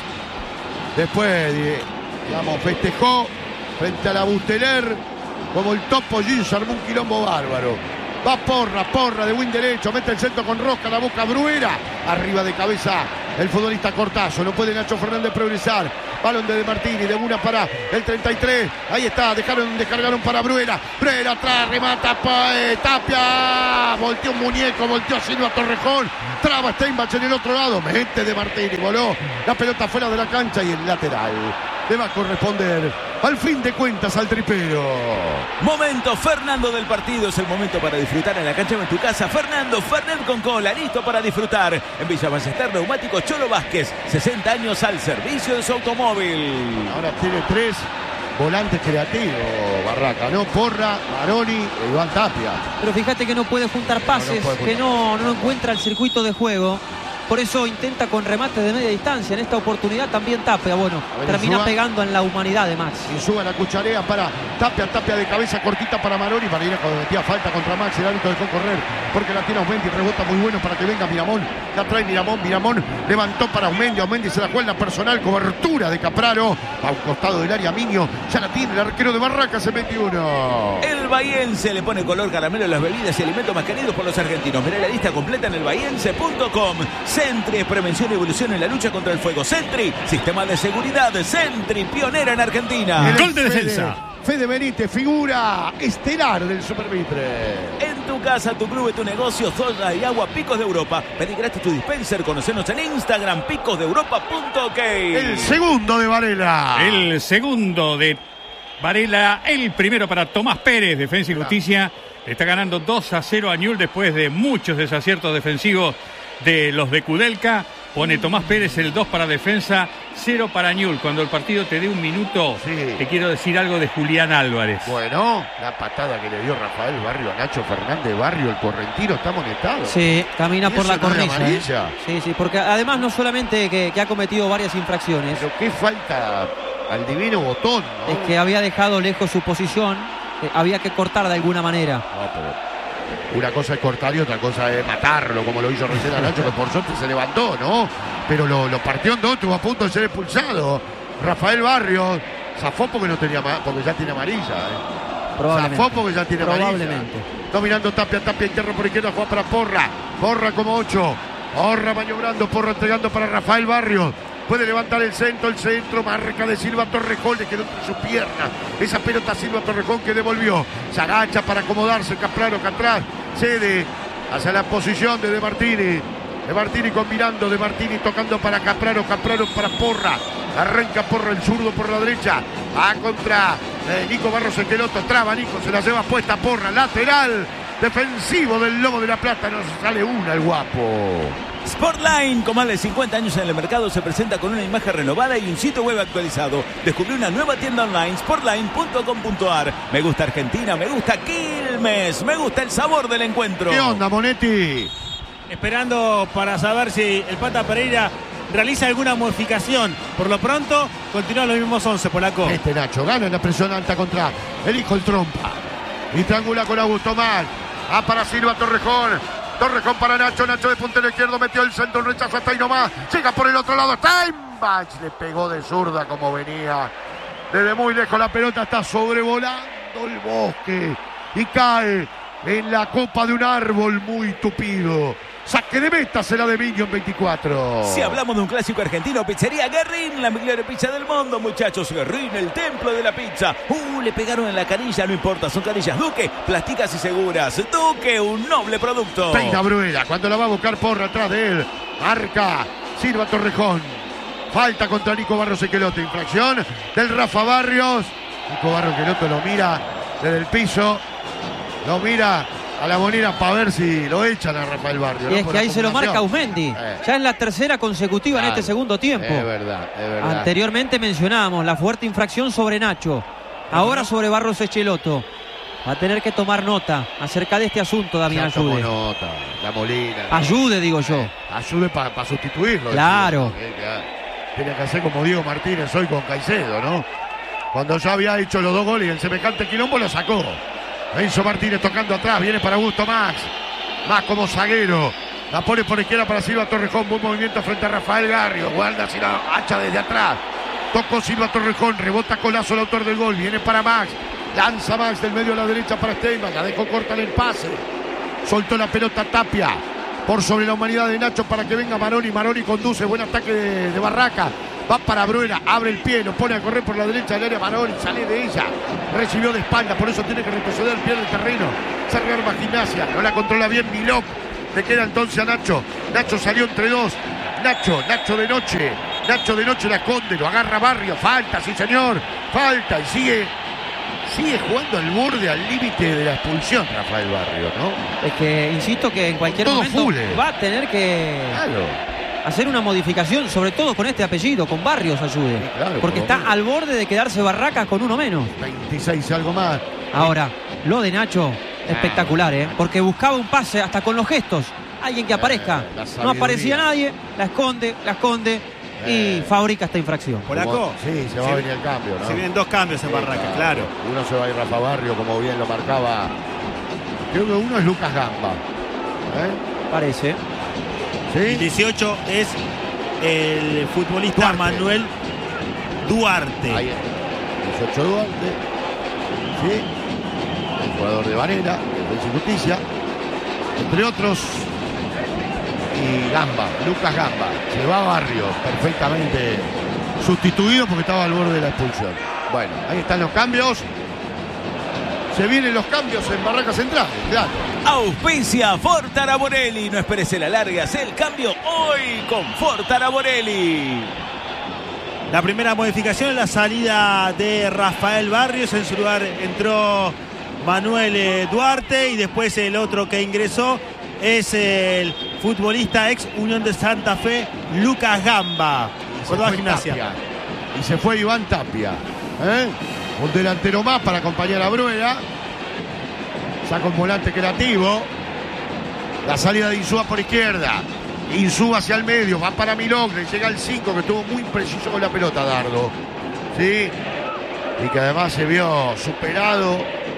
después, digamos, festejó frente a la Busteler como el Topo Gin, se armó un quilombo bárbaro. Va Porra, Porra de win derecho, mete el centro con Rosca, la boca Bruera, arriba de cabeza el futbolista Cortazo, no puede Nacho Fernández progresar, balón de De Martini, de una para el treinta y tres, ahí está, dejaron, descargaron para Bruera, Bruera atrás, remata, eh, Tapia, volteó un muñeco, volteó Silva Torrejón, traba Steinbach en el otro lado, mete De Martini, voló la pelota fuera de la cancha y el lateral le va a corresponder al fin de cuentas al tripero. Momento Fernando del partido, es el momento para disfrutar en la cancha o en tu casa. Fernando Fernet con cola, listo para disfrutar. En Villa Ballester, Neumáticos Cholo Vázquez, sesenta años al servicio de su automóvil. Ahora tiene tres volantes creativos, Barraca, ¿no? Porra, Maroni e Iván Tapia. Pero fíjate que no puede juntar pases, no, no puede juntar. que no, no encuentra el circuito de juego. Por eso intenta con remates de media distancia. En esta oportunidad también Tapia, bueno, ver, termina suba, pegando en la humanidad de Max. Y suba la cucharea para Tapia, Tapia de cabeza cortita para Maroni, para ir a cuando metía falta contra Max, el árbitro dejó correr, porque la tiene Aumendi, rebota muy bueno para que venga Miramón, la trae Miramón, Miramón levantó para Aumendi, Aumendi se la juega en la personal, cobertura de Capraro, a un costado del área Miño, ya la tiene el arquero de Barraca, se mete uno. El bahiense le pone color caramelo a las bebidas y alimentos más queridos por los argentinos. Mirá la lista completa en el bahiense punto com. Sentry es prevención y evolución en la lucha contra el fuego. Sentry, sistema de seguridad. Sentry, pionera en Argentina. Gol de defensa. Fede Benítez, figura estelar del Supervitre. En tu casa, tu club, tu negocio, soda y agua, Picos de Europa. Pedí gratis tu dispenser, conocenos en Instagram, picos de europa punto ok. El segundo de Varela. El segundo de Varela, el primero para Tomás Pérez, Defensa y Justicia. Está ganando dos a cero a Newell's después de muchos desaciertos defensivos de los de Kudelka. Pone Tomás Pérez el dos para Defensa, cero para Newell's. Cuando el partido te dé un minuto, sí. Te quiero decir algo de Julián Álvarez. Bueno, la patada que le dio Rafael Barrio a Nacho Fernández Barrio, el correntino, está amonestado. Sí, camina por la cornisa. ¿Eh? Sí, sí, porque además no solamente que, que ha cometido varias infracciones. Pero qué falta al divino Botón, ¿no? Es que había dejado lejos su posición, eh, había que cortar de alguna manera. No, pero una cosa es cortar y otra cosa es matarlo, como lo hizo recién a Nacho, que por suerte se levantó, ¿no? Pero lo, lo partió en dos, estuvo a punto de ser expulsado. Rafael Barrios zafó porque no tenía porque ya tiene amarilla, ¿eh? Probablemente. Zafó porque ya tiene amarilla. Probablemente. Dominando Tapia, Tapia interno por izquierda, juega para Porra. Porra como ocho. Porra maniobrando, Porra entregando para Rafael Barrios. Puede levantar el centro, el centro, marca de Silva Torrejón, le quedó entre sus piernas. Esa pelota Silva Torrejón que devolvió. Se agacha para acomodarse, Capraro que atrás cede hacia la posición de De Martini. De Martini combinando, De Martini tocando para Capraro, Capraro para Porra. Arranca Porra el zurdo por la derecha. Va contra eh, Nico Barros Esqueloto, traba Nico, se la lleva puesta Porra, lateral defensivo del Lobo de la Plata, nos sale una el guapo. Sportline, con más de cincuenta años en el mercado, se presenta con una imagen renovada y un sitio web actualizado. Descubrí una nueva tienda online, sportline punto com punto ar. Me gusta Argentina, me gusta Quilmes, me gusta el sabor del encuentro. ¿Qué onda, Monetti? Esperando para saber si el Pata Pereira realiza alguna modificación. Por lo pronto, continúan los mismos once, Polaco. Este Nacho gana en la presión alta contra el hijo el Trompa. Y triangula con Augusto Mal. Ah, para Silva Torrejón. Torrejón para Nacho. Nacho de puntero izquierdo metió el centro. Un rechazo hasta ahí nomás. Llega por el otro lado. Steinbach le pegó de zurda como venía. Desde muy lejos la pelota está sobrevolando. cruzando el bosque y cae en la copa de un árbol muy tupido. Saque de meta será de Miño en veinticuatro. Si hablamos de un clásico argentino, pizzería Guerrín, la mejor pizza del mundo, muchachos. Guerrín, el templo de la pizza. Uh, le pegaron en la canilla, no importa, son canillas Duque, plásticas y seguras. Duque, un noble producto. Peina Bruera, cuando la va a buscar Porra atrás de él. Marca Silva Torrejón. Falta contra Nico Barros Equeloto. Infracción del Rafa Barrios. Nico Barros Equeloto lo mira desde el piso. Lo mira a la Bonera para ver si lo echan a Rafael Barrios. Y ¿no? es Por que la ahí se lo marca combinación. Ausmendi. Eh. Ya es la tercera consecutiva Claro. en este segundo tiempo. Es verdad, es verdad. Anteriormente mencionábamos la fuerte infracción sobre Nacho. Ahora sobre Barros Echeloto. Va a tener que tomar nota acerca de este asunto, Damián Ya tomó Ayude. nota, la Molina. Ayude, digo yo. Eh, ayude para pa sustituirlo. Claro. decía, que, que, Tiene que hacer como Diego Martínez hoy con Caicedo, ¿no? Cuando ya había hecho los dos goles y el semejante quilombo lo sacó. Enzo Martínez tocando atrás, viene para Augusto Max. Más como zaguero. La pone por izquierda para Silva Torrejón. Buen movimiento frente a Rafael Garrio. Guarda si la hacha desde atrás. Tocó Silva Torrejón. Rebota Colazo el autor del gol. Viene para Max. Lanza Max del medio a la derecha para Steinman. La dejó corta en el pase. Soltó la pelota Tapia. Por sobre la humanidad de Nacho para que venga Maroni. Maroni conduce. Buen ataque de, de Barraca. Va para Bruera, abre el pie, lo pone a correr por la derecha del área Maroni, sale de ella, recibió de espalda, por eso tiene que retroceder, pierde el terreno, se rearma Gimnasia, no la controla bien Milok, le queda entonces a Nacho, Nacho salió entre dos, Nacho, Nacho de noche, Nacho de noche la esconde, lo agarra Barrio, falta, sí señor, falta y sigue, sigue jugando al borde, al límite de la expulsión Rafael Barrio, ¿no? Es que insisto que en cualquier Todo momento Fule. va a tener que Claro. hacer una modificación, sobre todo con este apellido, con Barrios Ayude. Sí, claro, porque por está lo menos. al borde de quedarse Barracas con uno menos. veintiséis y algo más. Ahora, lo de Nacho, espectacular, ¿eh? Porque buscaba un pase hasta con los gestos. Alguien que aparezca. la No sabiduría. aparecía nadie, la esconde, la esconde y Eh. fabrica esta infracción. ¿Polaco? Sí, se va Sí. a venir el cambio, ¿no? Se vienen dos cambios en Sí, Barraca, claro. Uno se va a ir Rafa Barrio, como bien lo marcaba. Creo que uno es Lucas Gamba. ¿Eh? Parece. El ¿Sí? dieciocho es el futbolista Duarte. Manuel Duarte. Ahí está. dieciocho Duarte. Sí. El jugador de Varela, de Defensa y Justicia. Entre otros. Y Gamba, Lucas Gamba. Se va a Barrio, perfectamente sustituido porque estaba al borde de la expulsión. Bueno, ahí están los cambios. Se vienen los cambios en Barraca Central, claro. Auspicia Ford Araborelli. No esperes el alargue, haz el cambio hoy con Ford Araborelli. La primera modificación es la salida de Rafael Barrios. En su lugar entró Manuel eh, Duarte. Y después el otro que ingresó es el futbolista ex Unión de Santa Fe, Lucas Gamba. Y se Por toda fue Gimnasia. Tapia. Y se fue Iván Tapia. ¿eh? Un delantero más para acompañar a Bruera. Saca un volante creativo. La salida de Insúa por izquierda. Insúa hacia el medio. Va para Milok. Le llega el cinco que estuvo muy preciso con la pelota, Dardo. ¿Sí? Y que además se vio superado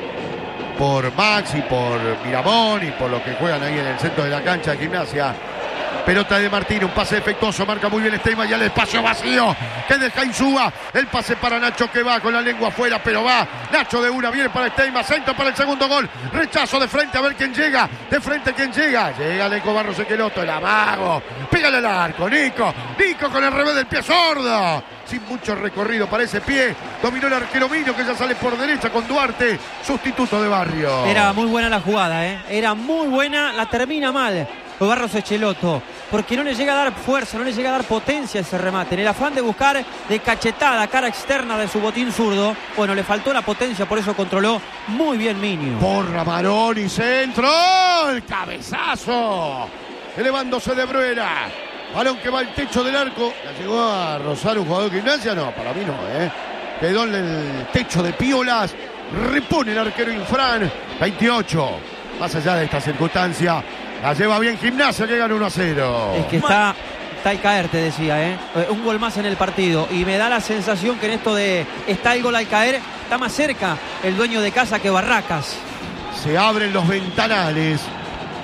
por Max y por Miramón y por lo que juegan ahí en el centro de la cancha de Gimnasia. Pelota de Martín, un pase defectuoso, marca muy bien Steinman y al espacio vacío que deja Insúa. El pase para Nacho que va con la lengua afuera, pero va. Nacho de una, viene para Steinman, centro para el segundo gol. Rechazo de frente, a ver quién llega. De frente, quién llega. Llega Nico Barros Equeloto, el amago. Pégale al arco, Nico. Nico con el revés del pie sordo. Sin mucho recorrido para ese pie. Dominó el arquero Mino que ya sale por derecha con Duarte, sustituto de Barrio. Era muy buena la jugada, ¿eh? Era muy buena, la termina mal Barros Echeloto, porque no le llega a dar fuerza, no le llega a dar potencia a ese remate. En el afán de buscar de cachetada, cara externa de su botín zurdo, bueno, le faltó la potencia, por eso controló muy bien Minio. Porra, Maroni, centro, el cabezazo, elevándose de Bruera. Balón que va al techo del arco. ¿La llegó a rozar un jugador de Gimnasia? No, para mí no, ¿eh? Quedó en el techo de Piolas. Repone el arquero Infran. veintiocho. Más allá de esta circunstancia, la lleva bien Gimnasia que gana uno a cero. Es que está, está al caer, te decía, ¿eh? Un gol más en el partido. Y me da la sensación que en esto de está el gol al caer, está más cerca el dueño de casa que Barracas. Se abren los ventanales.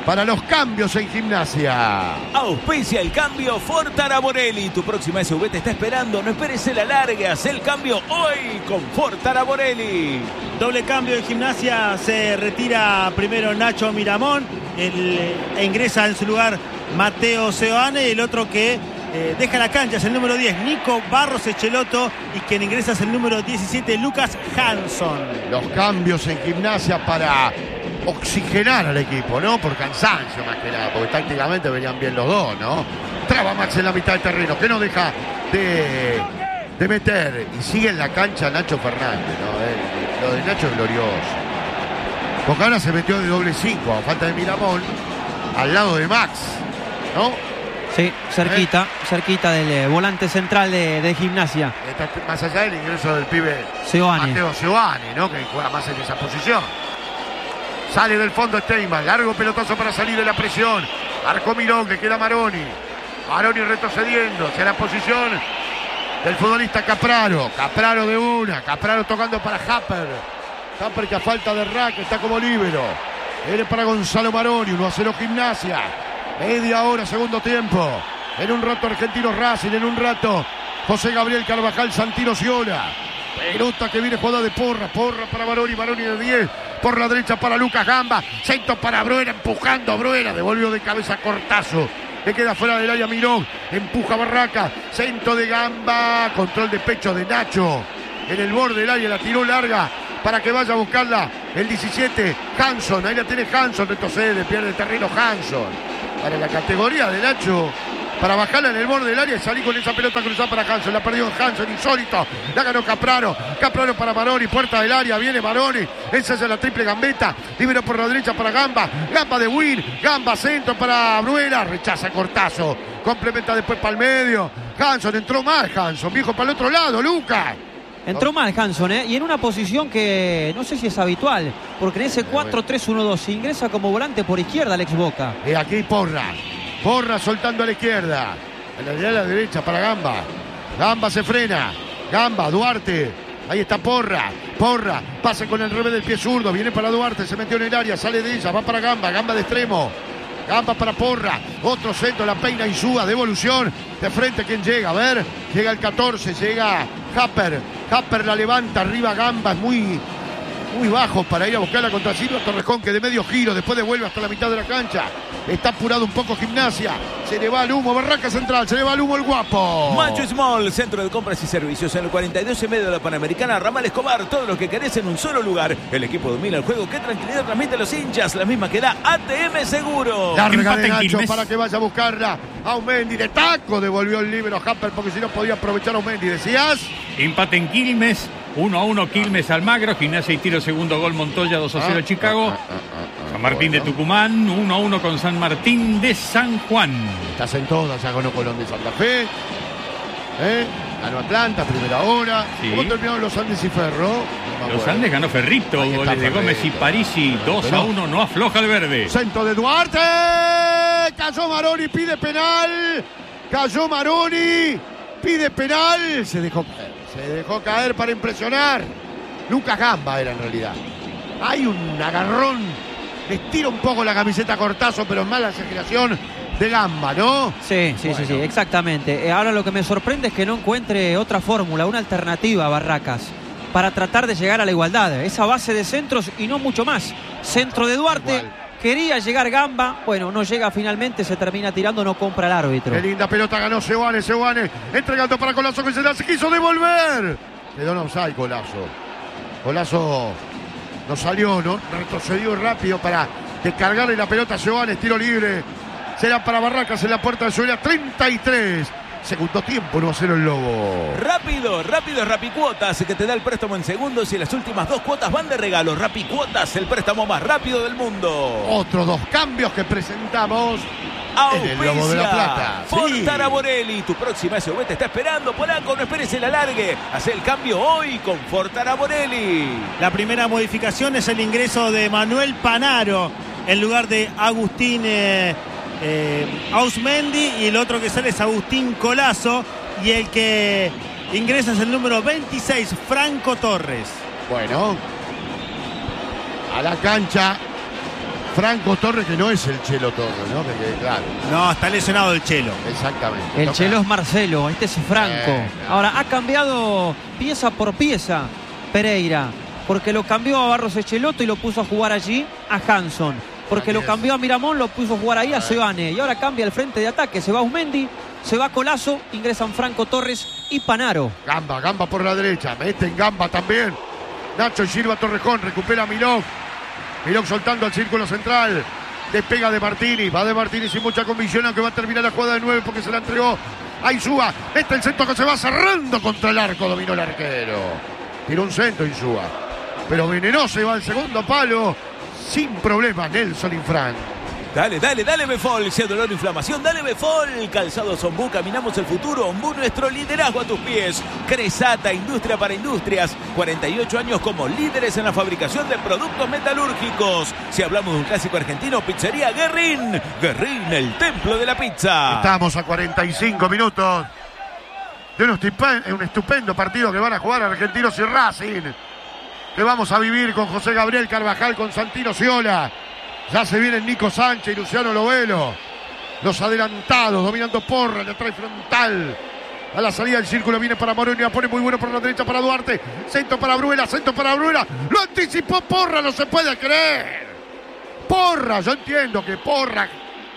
para los cambios en Gimnasia. Auspicia el cambio Ford Taraborelli. Tu próxima S U V te está esperando. No esperes el alargue. Haz el cambio hoy con Ford Taraborelli. Doble cambio en Gimnasia. Se retira primero Nacho Miramón. El, e ingresa en su lugar Mateo Seoane. El otro que eh, deja la cancha es el número diez, Nico Barros Echeloto. Y quien ingresa es el número diecisiete, Lucas Hansson. Los cambios en Gimnasia para oxigenar al equipo, ¿no? Por cansancio más que nada, porque tácticamente venían bien los dos, ¿no? Traba Max en la mitad del terreno, que no deja de, de meter. Y sigue en la cancha Nacho Fernández, ¿no? Eh, lo de Nacho es glorioso. Porque ahora se metió de doble cinco, a falta de Miramón, al lado de Max, ¿no? Sí, cerquita, ¿Eh? cerquita del eh, volante central de, de Gimnasia. Está más allá del ingreso del pibe Seoane. Mateo Seoane, ¿no? Que juega más en esa posición. Sale del fondo Steinman, largo pelotazo para salir de la presión. Marcó Mirón, que queda Maroni. Maroni retrocediendo hacia la posición del futbolista Capraro. Capraro de una, Capraro tocando para Happer. Happer que a falta de rack está como líbero. Viene para Gonzalo Maroni, uno a cero Gimnasia. Media hora, segundo tiempo. En un rato Argentino Racing, en un rato José Gabriel Carvajal, Santino Ciola. Pelota que viene jugada de Porra, Porra para Maroni, Maroni de diez, por la derecha para Lucas Gamba, centro para Bruera, empujando a Bruera, devolvió de cabeza Cortazo, le queda fuera del área Mirón, empuja Barraca, centro de Gamba, control de pecho de Nacho, en el borde del área, la tiró larga, para que vaya a buscarla el diecisiete, Hansson, ahí la tiene Hansson, retrocede, pierde terreno Hansson, para la categoría de Nacho, para bajarla en el borde del área y salir con esa pelota cruzada para Hansson. La perdió Hansson, insólito. La ganó Capraro. Capraro para Maroni, puerta del área. Viene Maroni. Esa es la triple gambeta. Libero por la derecha para Gamba. Gamba de Win. Gamba centro para Bruera. Rechaza Cortazo. Complementa después para el medio. Hansson entró mal. Hansson, viejo, para el otro lado. Lucas. Entró mal Hansson, ¿eh? Y en una posición que no sé si es habitual. Porque en ese cuatro tres uno dos ingresa como volante por izquierda Alex Boca. Y aquí Porra. Porra soltando a la izquierda. En la de la derecha para Gamba. Gamba se frena. Gamba, Duarte. Ahí está Porra. Porra. Pasa con el revés del pie zurdo. Viene para Duarte. Se metió en el área. Sale de ella. Va para Gamba. Gamba de extremo. Gamba para Porra. Otro centro. La peina Insúa. Devolución. De frente. ¿Quién llega? A ver. Llega el catorce. Llega Happer. Happer la levanta. Arriba Gamba. Es muy... muy bajo para ir a buscarla contra Silvio Torrejón, que de medio giro, después devuelve hasta la mitad de la cancha. Está apurado un poco Gimnasia. Se le va el humo, Barraca Central, se le va el humo el guapo. Macho Small, centro de compras y servicios en el cuarenta y dos y medio de la Panamericana, Ramal Escobar. Todo lo que querés en un solo lugar. El equipo domina el juego. Qué tranquilidad transmite a los hinchas. La misma que da A T M Seguro. Larga de Nacho para que vaya a buscarla. Aumendi de taco devolvió el líbero a Happer porque si no podía aprovechar a Aumendi. ¿Decías? Empate en Quilmes. uno a uno Quilmes Almagro, Gimnasia y Tiro segundo gol Montoya, dos a cero Chicago. San Martín de Tucumán, uno a uno con San Martín de San Juan. Estás en todas, ya ganó Colón de Santa Fe. ¿Eh? Ganó Atlanta, primera hora. Sí. ¿Cómo terminaron los Andes y Ferro? No los Andes ganó Ferrito, Ahí goles de Gómez y Parisi, dos a uno, no afloja el verde. Centro de Duarte. Cayó Maroni, pide penal. Cayó Maroni, pide penal. Se dejó caer. Se dejó caer para impresionar. Lucas Gamba era en realidad. Hay un agarrón. Le tira un poco la camiseta a Cortazo, pero es mala exageración de Gamba, ¿no? Sí, sí, bueno. sí, sí, exactamente. Eh, ahora lo que me sorprende es que no encuentre otra fórmula, una alternativa a Barracas para tratar de llegar a la igualdad. Esa base de centros y no mucho más. Centro de Duarte. Igual. Quería llegar Gamba, bueno, no llega finalmente, se termina tirando, no compra el árbitro. Qué linda pelota ganó Seoane, Seoane, entregando para Colazo que se la quiso devolver. Quedó en offside Colazo. Colazo no salió, ¿no? Retrocedió rápido para descargarle la pelota a Seoane, tiro libre. Será para Barracas en la puerta de Soria, treinta y tres. Segundo tiempo, uno a cero el Lobo. Rápido, rápido es Rapicuotas, que te da el préstamo en segundos y las últimas dos cuotas van de regalo. Rapicuotas, el préstamo más rápido del mundo. Otros dos cambios que presentamos Auspicia, en el Lobo de la Plata. Ford Sí. Taraborelli, tu próxima S U V te está esperando. Polaco, no esperes el alargue. Haz el cambio hoy con Ford Taraborelli. La primera modificación es el ingreso de Manuel Panaro en lugar de Agustín eh, eh, Ausmendi, y el otro que sale es Agustín Colazo, y el que ingresa es el número veintiséis, Franco Torres. Bueno, a la cancha Franco Torres, que no es el Chelo Torres, ¿no? Que, claro. No, está lesionado el Chelo. Exactamente. El Toca. Chelo es Marcelo, este es Franco. Eh, no. Ahora, ha cambiado pieza por pieza Pereira, porque lo cambió a Barros Echeloto y lo puso a jugar allí a Hanson. Porque Así lo es. cambió a Miramón, lo puso a jugar ahí a Sebane. Y ahora cambia el frente de ataque, se va Usmendi, se va Colazo, ingresan Franco Torres y Panaro. Gamba, Gamba por la derecha. Meten Gamba también. Nacho y Silva Torrejón. Recupera a Milok. Milok soltando al círculo central. Despega de Martini. Va de Martini sin mucha convicción, aunque va a terminar la jugada de nueve porque se la entregó a Insúa. Mete el centro que se va cerrando contra el arco. Dominó el arquero. Tiró un centro Insúa. Pero venenoso y va al segundo palo. Sin problema Nelson Infran. Dale, dale, dale Befol, si hay dolor o inflamación, dale Befol. Calzados Ombú, caminamos el futuro. Ombú, nuestro liderazgo a tus pies. Cresata, industria para industrias. cuarenta y ocho años como líderes en la fabricación de productos metalúrgicos. Si hablamos de un clásico argentino, pizzería Guerrín. Guerrín, el templo de la pizza. Estamos a cuarenta y cinco minutos de un estupendo, un estupendo partido que van a jugar Argentinos y Racing, que vamos a vivir con José Gabriel Carvajal, con Santino Ciola. Ya se vienen Nico Sánchez y Luciano Lovelo. Los adelantados, dominando Porra, le trae frontal. A la salida del círculo viene para Moroni, la pone muy bueno por la derecha para Duarte. Centro para Bruela, centro para Bruela. Lo anticipó Porra, no se puede creer. Porra, yo entiendo que Porra,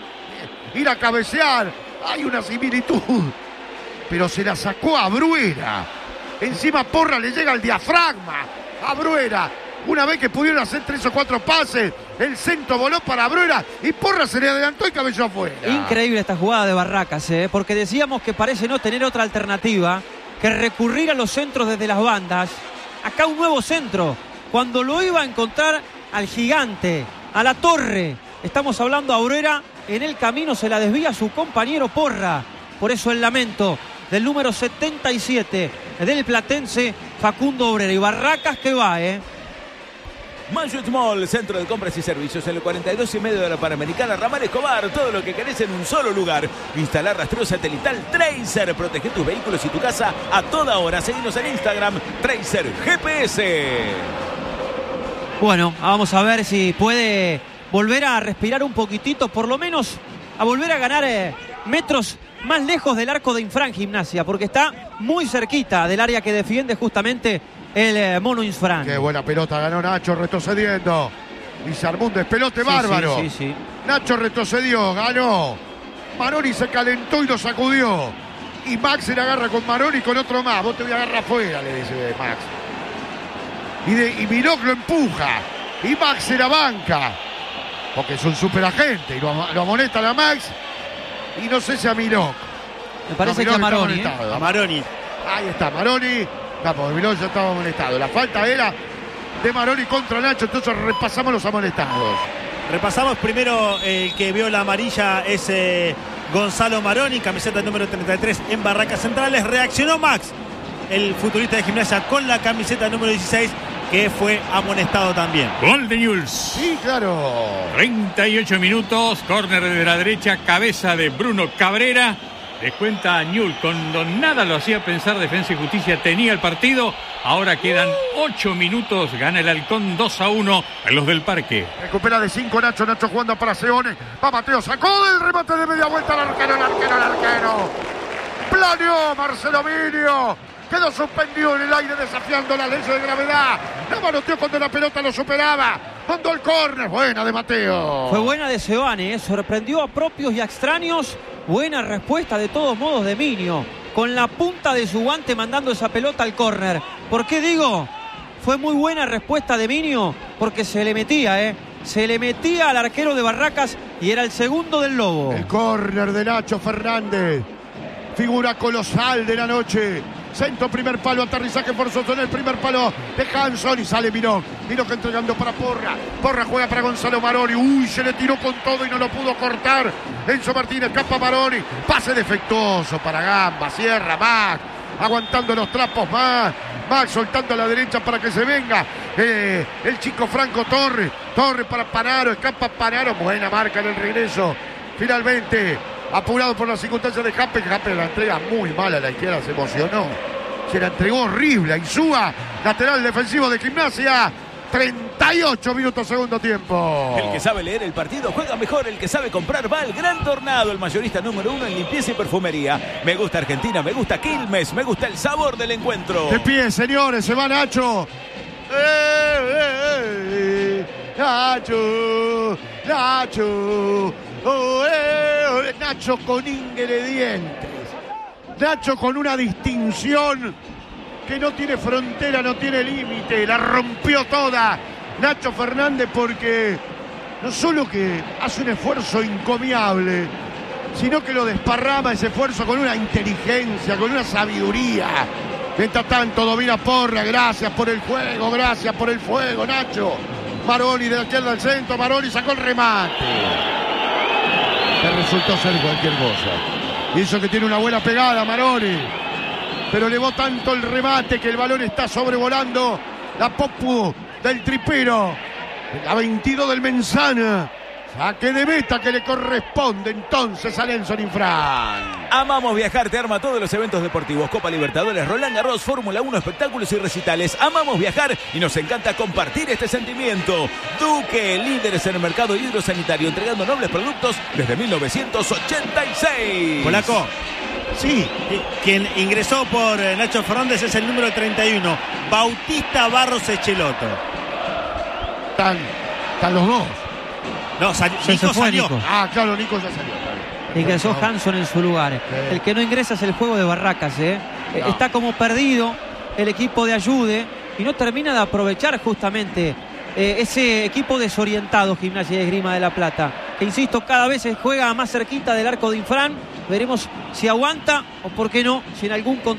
ir a cabecear, hay una similitud. Pero se la sacó a Bruera. Encima Porra le llega al diafragma a Bruera. Una vez que pudieron hacer tres o cuatro pases, el centro voló para Bruera y Porra se le adelantó y cabeceó afuera. Increíble esta jugada de Barracas, ¿eh? Porque decíamos que parece no tener otra alternativa que recurrir a los centros desde las bandas. Acá un nuevo centro, cuando lo iba a encontrar al gigante, a la torre. Estamos hablando a Bruera, en el camino se la desvía su compañero Porra. Por eso el lamento del número setenta y siete del platense Facundo Obrera. Y Barracas que va, ¿eh? Manchut Mall, centro de compras y servicios en el cuarenta y dos y medio de la Panamericana, Ramal Escobar, todo lo que querés en un solo lugar. Instalar rastreo satelital Tracer, protege tus vehículos y tu casa a toda hora. Seguinos en Instagram, Tracer G P S. Bueno, vamos a ver si puede volver a respirar un poquitito, por lo menos a volver a ganar eh, metros más lejos del arco de Infran Gimnasia, porque está muy cerquita del área que defiende justamente el eh, Mono Infran. Qué buena pelota ganó Nacho retrocediendo. Y se armó un despelote Sí, bárbaro. sí, sí, sí. Nacho retrocedió, ganó. Maroni se calentó y lo sacudió. Y Max se la agarra con Maroni y con otro más. Vos te voy a agarrar afuera, le dice Max. Y, de, y Milok lo empuja. Y Max se la banca. Porque es un superagente. Y lo, lo amonestan a Max. Y no sé si a Milok. Me parece No, que a Milok está Maroni, ¿eh? amonestado. A Maroni. Ahí está, Maroni. Vamos, Milok ya estaba amonestado. La falta era de Maroni contra Nacho. Entonces repasamos los amonestados. Repasamos primero el que vio la amarilla es eh, Gonzalo Maroni, camiseta número treinta y tres en Barracas Centrales. Reaccionó Max, el futurista de Gimnasia, con la camiseta número dieciséis, que fue amonestado también. Gol de Newell's. Sí, claro. treinta y ocho minutos, córner de la derecha, cabeza de Bruno Cabrera. Descuenta a Newell's, cuando nada lo hacía pensar Defensa y Justicia tenía el partido. Ahora quedan ocho minutos, gana el Halcón dos a uno a los del Parque. Recupera de cinco Nacho, Nacho jugando para Seone. Va Mateo, sacó del remate de media vuelta al arquero, el arquero, el arquero. Planeó Marcelo Minio. Quedó suspendido en el aire desafiando la ley de gravedad. La manoteó cuando la pelota lo superaba. Mandó el córner. Buena de Mateo. Fue buena de Sebane, ¿eh? Sorprendió a propios y a extraños. Buena respuesta de todos modos de Minio, con la punta de su guante mandando esa pelota al córner. ¿Por qué digo? Fue muy buena respuesta de Minio, porque se le metía, ¿eh? Se le metía al arquero de Barracas y era el segundo del Lobo. El córner de Nacho Fernández. Figura colosal de la noche. Centro, primer palo, aterrizaje forzoso en el primer palo de Hanson y sale Minok. Minok entregando para Porra. Porra juega para Gonzalo Maroni. Uy, se le tiró con todo y no lo pudo cortar. Enzo Martínez, escapa Maroni. Pase defectuoso para Gamba. Cierra Max. Aguantando los trapos más. Max soltando a la derecha para que se venga eh, el chico Franco Torres. Torres para Panaro. Escapa Panaro. Buena marca en el regreso. Finalmente, apurado por las circunstancias de Jape. Jape la entrega muy mal a la izquierda. Se emocionó. Se la entregó horrible a Insúa. Lateral defensivo de Gimnasia. treinta y ocho minutos segundo tiempo. El que sabe leer el partido juega mejor. El que sabe comprar va al Gran Tornado, el mayorista número uno en limpieza y perfumería. Me gusta Argentina, me gusta Quilmes, me gusta el sabor del encuentro. De pie, señores, se va Nacho. ¡Eh, eh, eh! Nacho, Nacho, oh, eh, oh, Nacho con ingredientes. Nacho con una distinción que no tiene frontera, no tiene límite, la rompió toda Nacho Fernández, porque no solo que hace un esfuerzo encomiable, sino que lo desparrama ese esfuerzo con una inteligencia, con una sabiduría. Mientras tanto domina Porra, gracias por el juego, gracias por el fuego, Nacho. Maroni de la izquierda al centro, Maroni sacó el remate. Que resultó ser cualquier cosa. Hizo que tiene una buena pegada Maroni, pero elevó tanto el remate que el balón está sobrevolando la popu del tripero. La veintidós del Menzana. Saque de meta que le corresponde entonces a Nelson Infran. Amamos viajar, te arma todos los eventos deportivos. Copa Libertadores, Roland Garros, Fórmula uno, espectáculos y recitales. Amamos viajar y nos encanta compartir este sentimiento. Duque, líderes en el mercado hidrosanitario, entregando nobles productos desde mil novecientos ochenta y seis. Polaco. Sí. Quien ingresó por Nacho Fernández es el número treinta y uno, Bautista Barros Echeloto. Están, están los dos. No, sal, Se Nico fue, salió. Nico. Ah, claro, Nico ya salió. Ingresó Hanson en su lugar. Sí. El que no ingresa es el juego de Barracas, ¿eh? No. Está como perdido el equipo de Ayude y no termina de aprovechar justamente eh, ese equipo desorientado, Gimnasia y Esgrima de La Plata, que insisto, cada vez se juega más cerquita del arco de Infran. Veremos si aguanta o por qué no, si en algún contexto